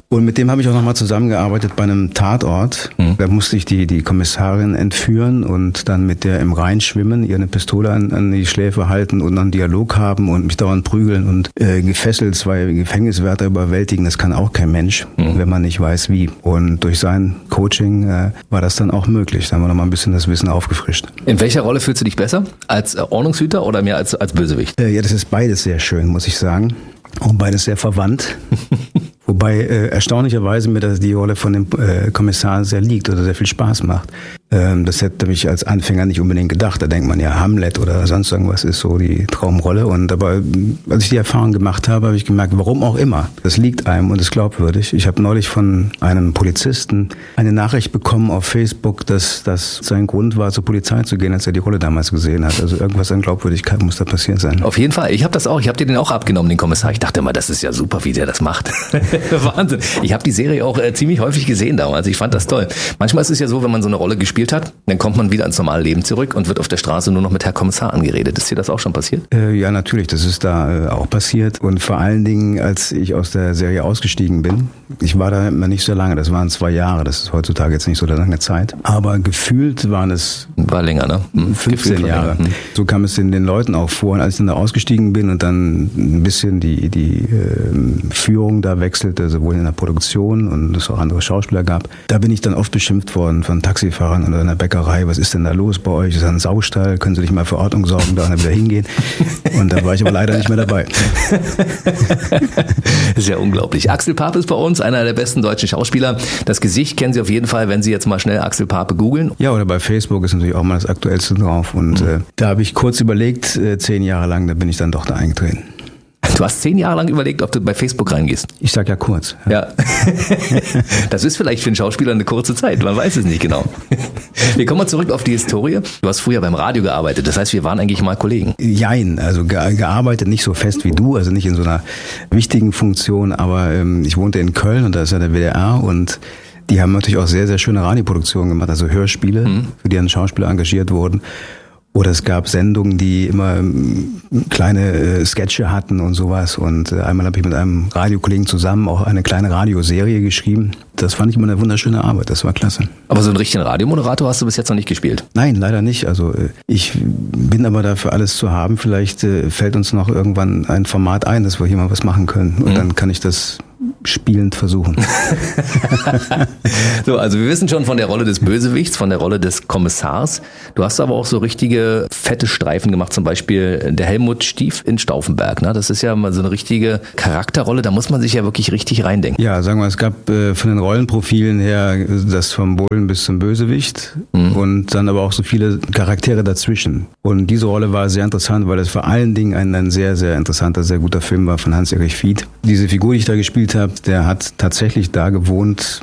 Und mit dem habe ich auch nochmal zusammengearbeitet bei einem Tatort. Mhm. Da musste ich die, die Kommissarin entführen und dann mit der im Rhein schwimmen, ihr eine Pistole an, an die Schläfe halten und dann Dialog haben und mich dauernd prügeln und äh, gefesselt zwei Gefängniswärter überwältigen. Das kann auch kein Mensch, mhm. wenn man nicht weiß wie. Und durch sein Coaching äh, war das dann auch möglich. Da haben wir nochmal ein bisschen das Wissen aufgefrischt. In welcher Rolle fühlst du dich besser? Als äh, Ordnungshüter oder mehr als, als Bösewicht? Äh, ja, das ist beides sehr schön, muss ich sagen. Und beides sehr verwandt. Wobei äh, erstaunlicherweise mir das die Rolle von dem äh, Kommissar sehr liegt oder sehr viel Spaß macht. Ähm, das hätte mich als Anfänger nicht unbedingt gedacht. Da denkt man ja, Hamlet oder sonst irgendwas ist so die Traumrolle. Und aber als ich die Erfahrung gemacht habe, habe ich gemerkt, warum auch immer, das liegt einem und ist glaubwürdig. Ich habe neulich von einem Polizisten eine Nachricht bekommen auf Facebook, dass das sein Grund war, zur Polizei zu gehen, als er die Rolle damals gesehen hat. Also irgendwas an Glaubwürdigkeit muss da passiert sein. Auf jeden Fall. Ich habe das auch. Ich habe dir den auch abgenommen, den Kommissar. Ich dachte immer, das ist ja super, wie der das macht. Wahnsinn. Ich habe die Serie auch äh, ziemlich häufig gesehen damals. Ich fand das toll. Manchmal ist es ja so, wenn man so eine Rolle gespielt hat, dann kommt man wieder ins normale Leben zurück und wird auf der Straße nur noch mit Herr Kommissar angeredet. Ist dir das auch schon passiert? Äh, ja, natürlich. Das ist da äh, auch passiert. Und vor allen Dingen, als ich aus der Serie ausgestiegen bin, ich war da immer nicht so lange. Das waren zwei Jahre. Das ist heutzutage jetzt nicht so lange Zeit. Aber gefühlt waren es... War länger, ne? Hm. fünfzehn Jahre. Hm. So kam es den, den Leuten auch vor. Und als ich dann da ausgestiegen bin und dann ein bisschen die, die äh, Führung da wechselte, sowohl in der Produktion und es auch andere Schauspieler gab, da bin ich dann oft beschimpft worden von Taxifahrern oder einer Bäckerei. Was ist denn da los bei euch? Das ist ein Saustall. Können Sie nicht mal für Ordnung sorgen, da wieder hingehen? Und da war ich aber leider nicht mehr dabei. Das ist ja unglaublich. Axel Pape ist bei uns, einer der besten deutschen Schauspieler. Das Gesicht kennen Sie auf jeden Fall, wenn Sie jetzt mal schnell Axel Pape googeln. Ja, oder bei Facebook ist natürlich auch mal das Aktuellste drauf. Und mhm. äh, da habe ich kurz überlegt, äh, zehn Jahre lang, da bin ich dann doch da eingetreten. Du hast zehn Jahre lang überlegt, ob du bei Facebook reingehst. Ich sag ja kurz. Ja. ja. Das ist vielleicht für einen Schauspieler eine kurze Zeit, man weiß es nicht genau. Wir kommen mal zurück auf die Historie. Du hast früher beim Radio gearbeitet, das heißt, wir waren eigentlich mal Kollegen. Jein, also ge- gearbeitet nicht so fest wie du, also nicht in so einer wichtigen Funktion, aber ähm, ich wohnte in Köln und da ist ja der W D R und die haben natürlich auch sehr, sehr schöne Radioproduktionen gemacht, also Hörspiele, mhm. für die dann Schauspieler engagiert wurden. Oder es gab Sendungen, die immer kleine äh, Sketche hatten und sowas. Und äh, einmal habe ich mit einem Radiokollegen zusammen auch eine kleine Radioserie geschrieben. Das fand ich immer eine wunderschöne Arbeit, das war klasse. Aber so einen richtigen Radiomoderator hast du bis jetzt noch nicht gespielt? Nein, leider nicht. Also äh, ich bin aber dafür alles zu haben. Vielleicht äh, fällt uns noch irgendwann ein Format ein, dass wir hier mal was machen können. Und mhm. dann kann ich das spielend versuchen. So, also wir wissen schon von der Rolle des Bösewichts, von der Rolle des Kommissars. Du hast aber auch so richtige fette Streifen gemacht, zum Beispiel der Helmut Stief in Stauffenberg. Ne? Das ist ja mal so eine richtige Charakterrolle, da muss man sich ja wirklich richtig reindenken. Ja, sagen wir, es gab äh, von den Rollenprofilen her das vom Bullen bis zum Bösewicht mhm. und dann aber auch so viele Charaktere dazwischen. Und diese Rolle war sehr interessant, weil es vor allen Dingen ein, ein sehr, sehr interessanter, sehr guter Film war von Hans-Erich Fied. Diese Figur, die ich da gespielt habe, der hat tatsächlich da gewohnt,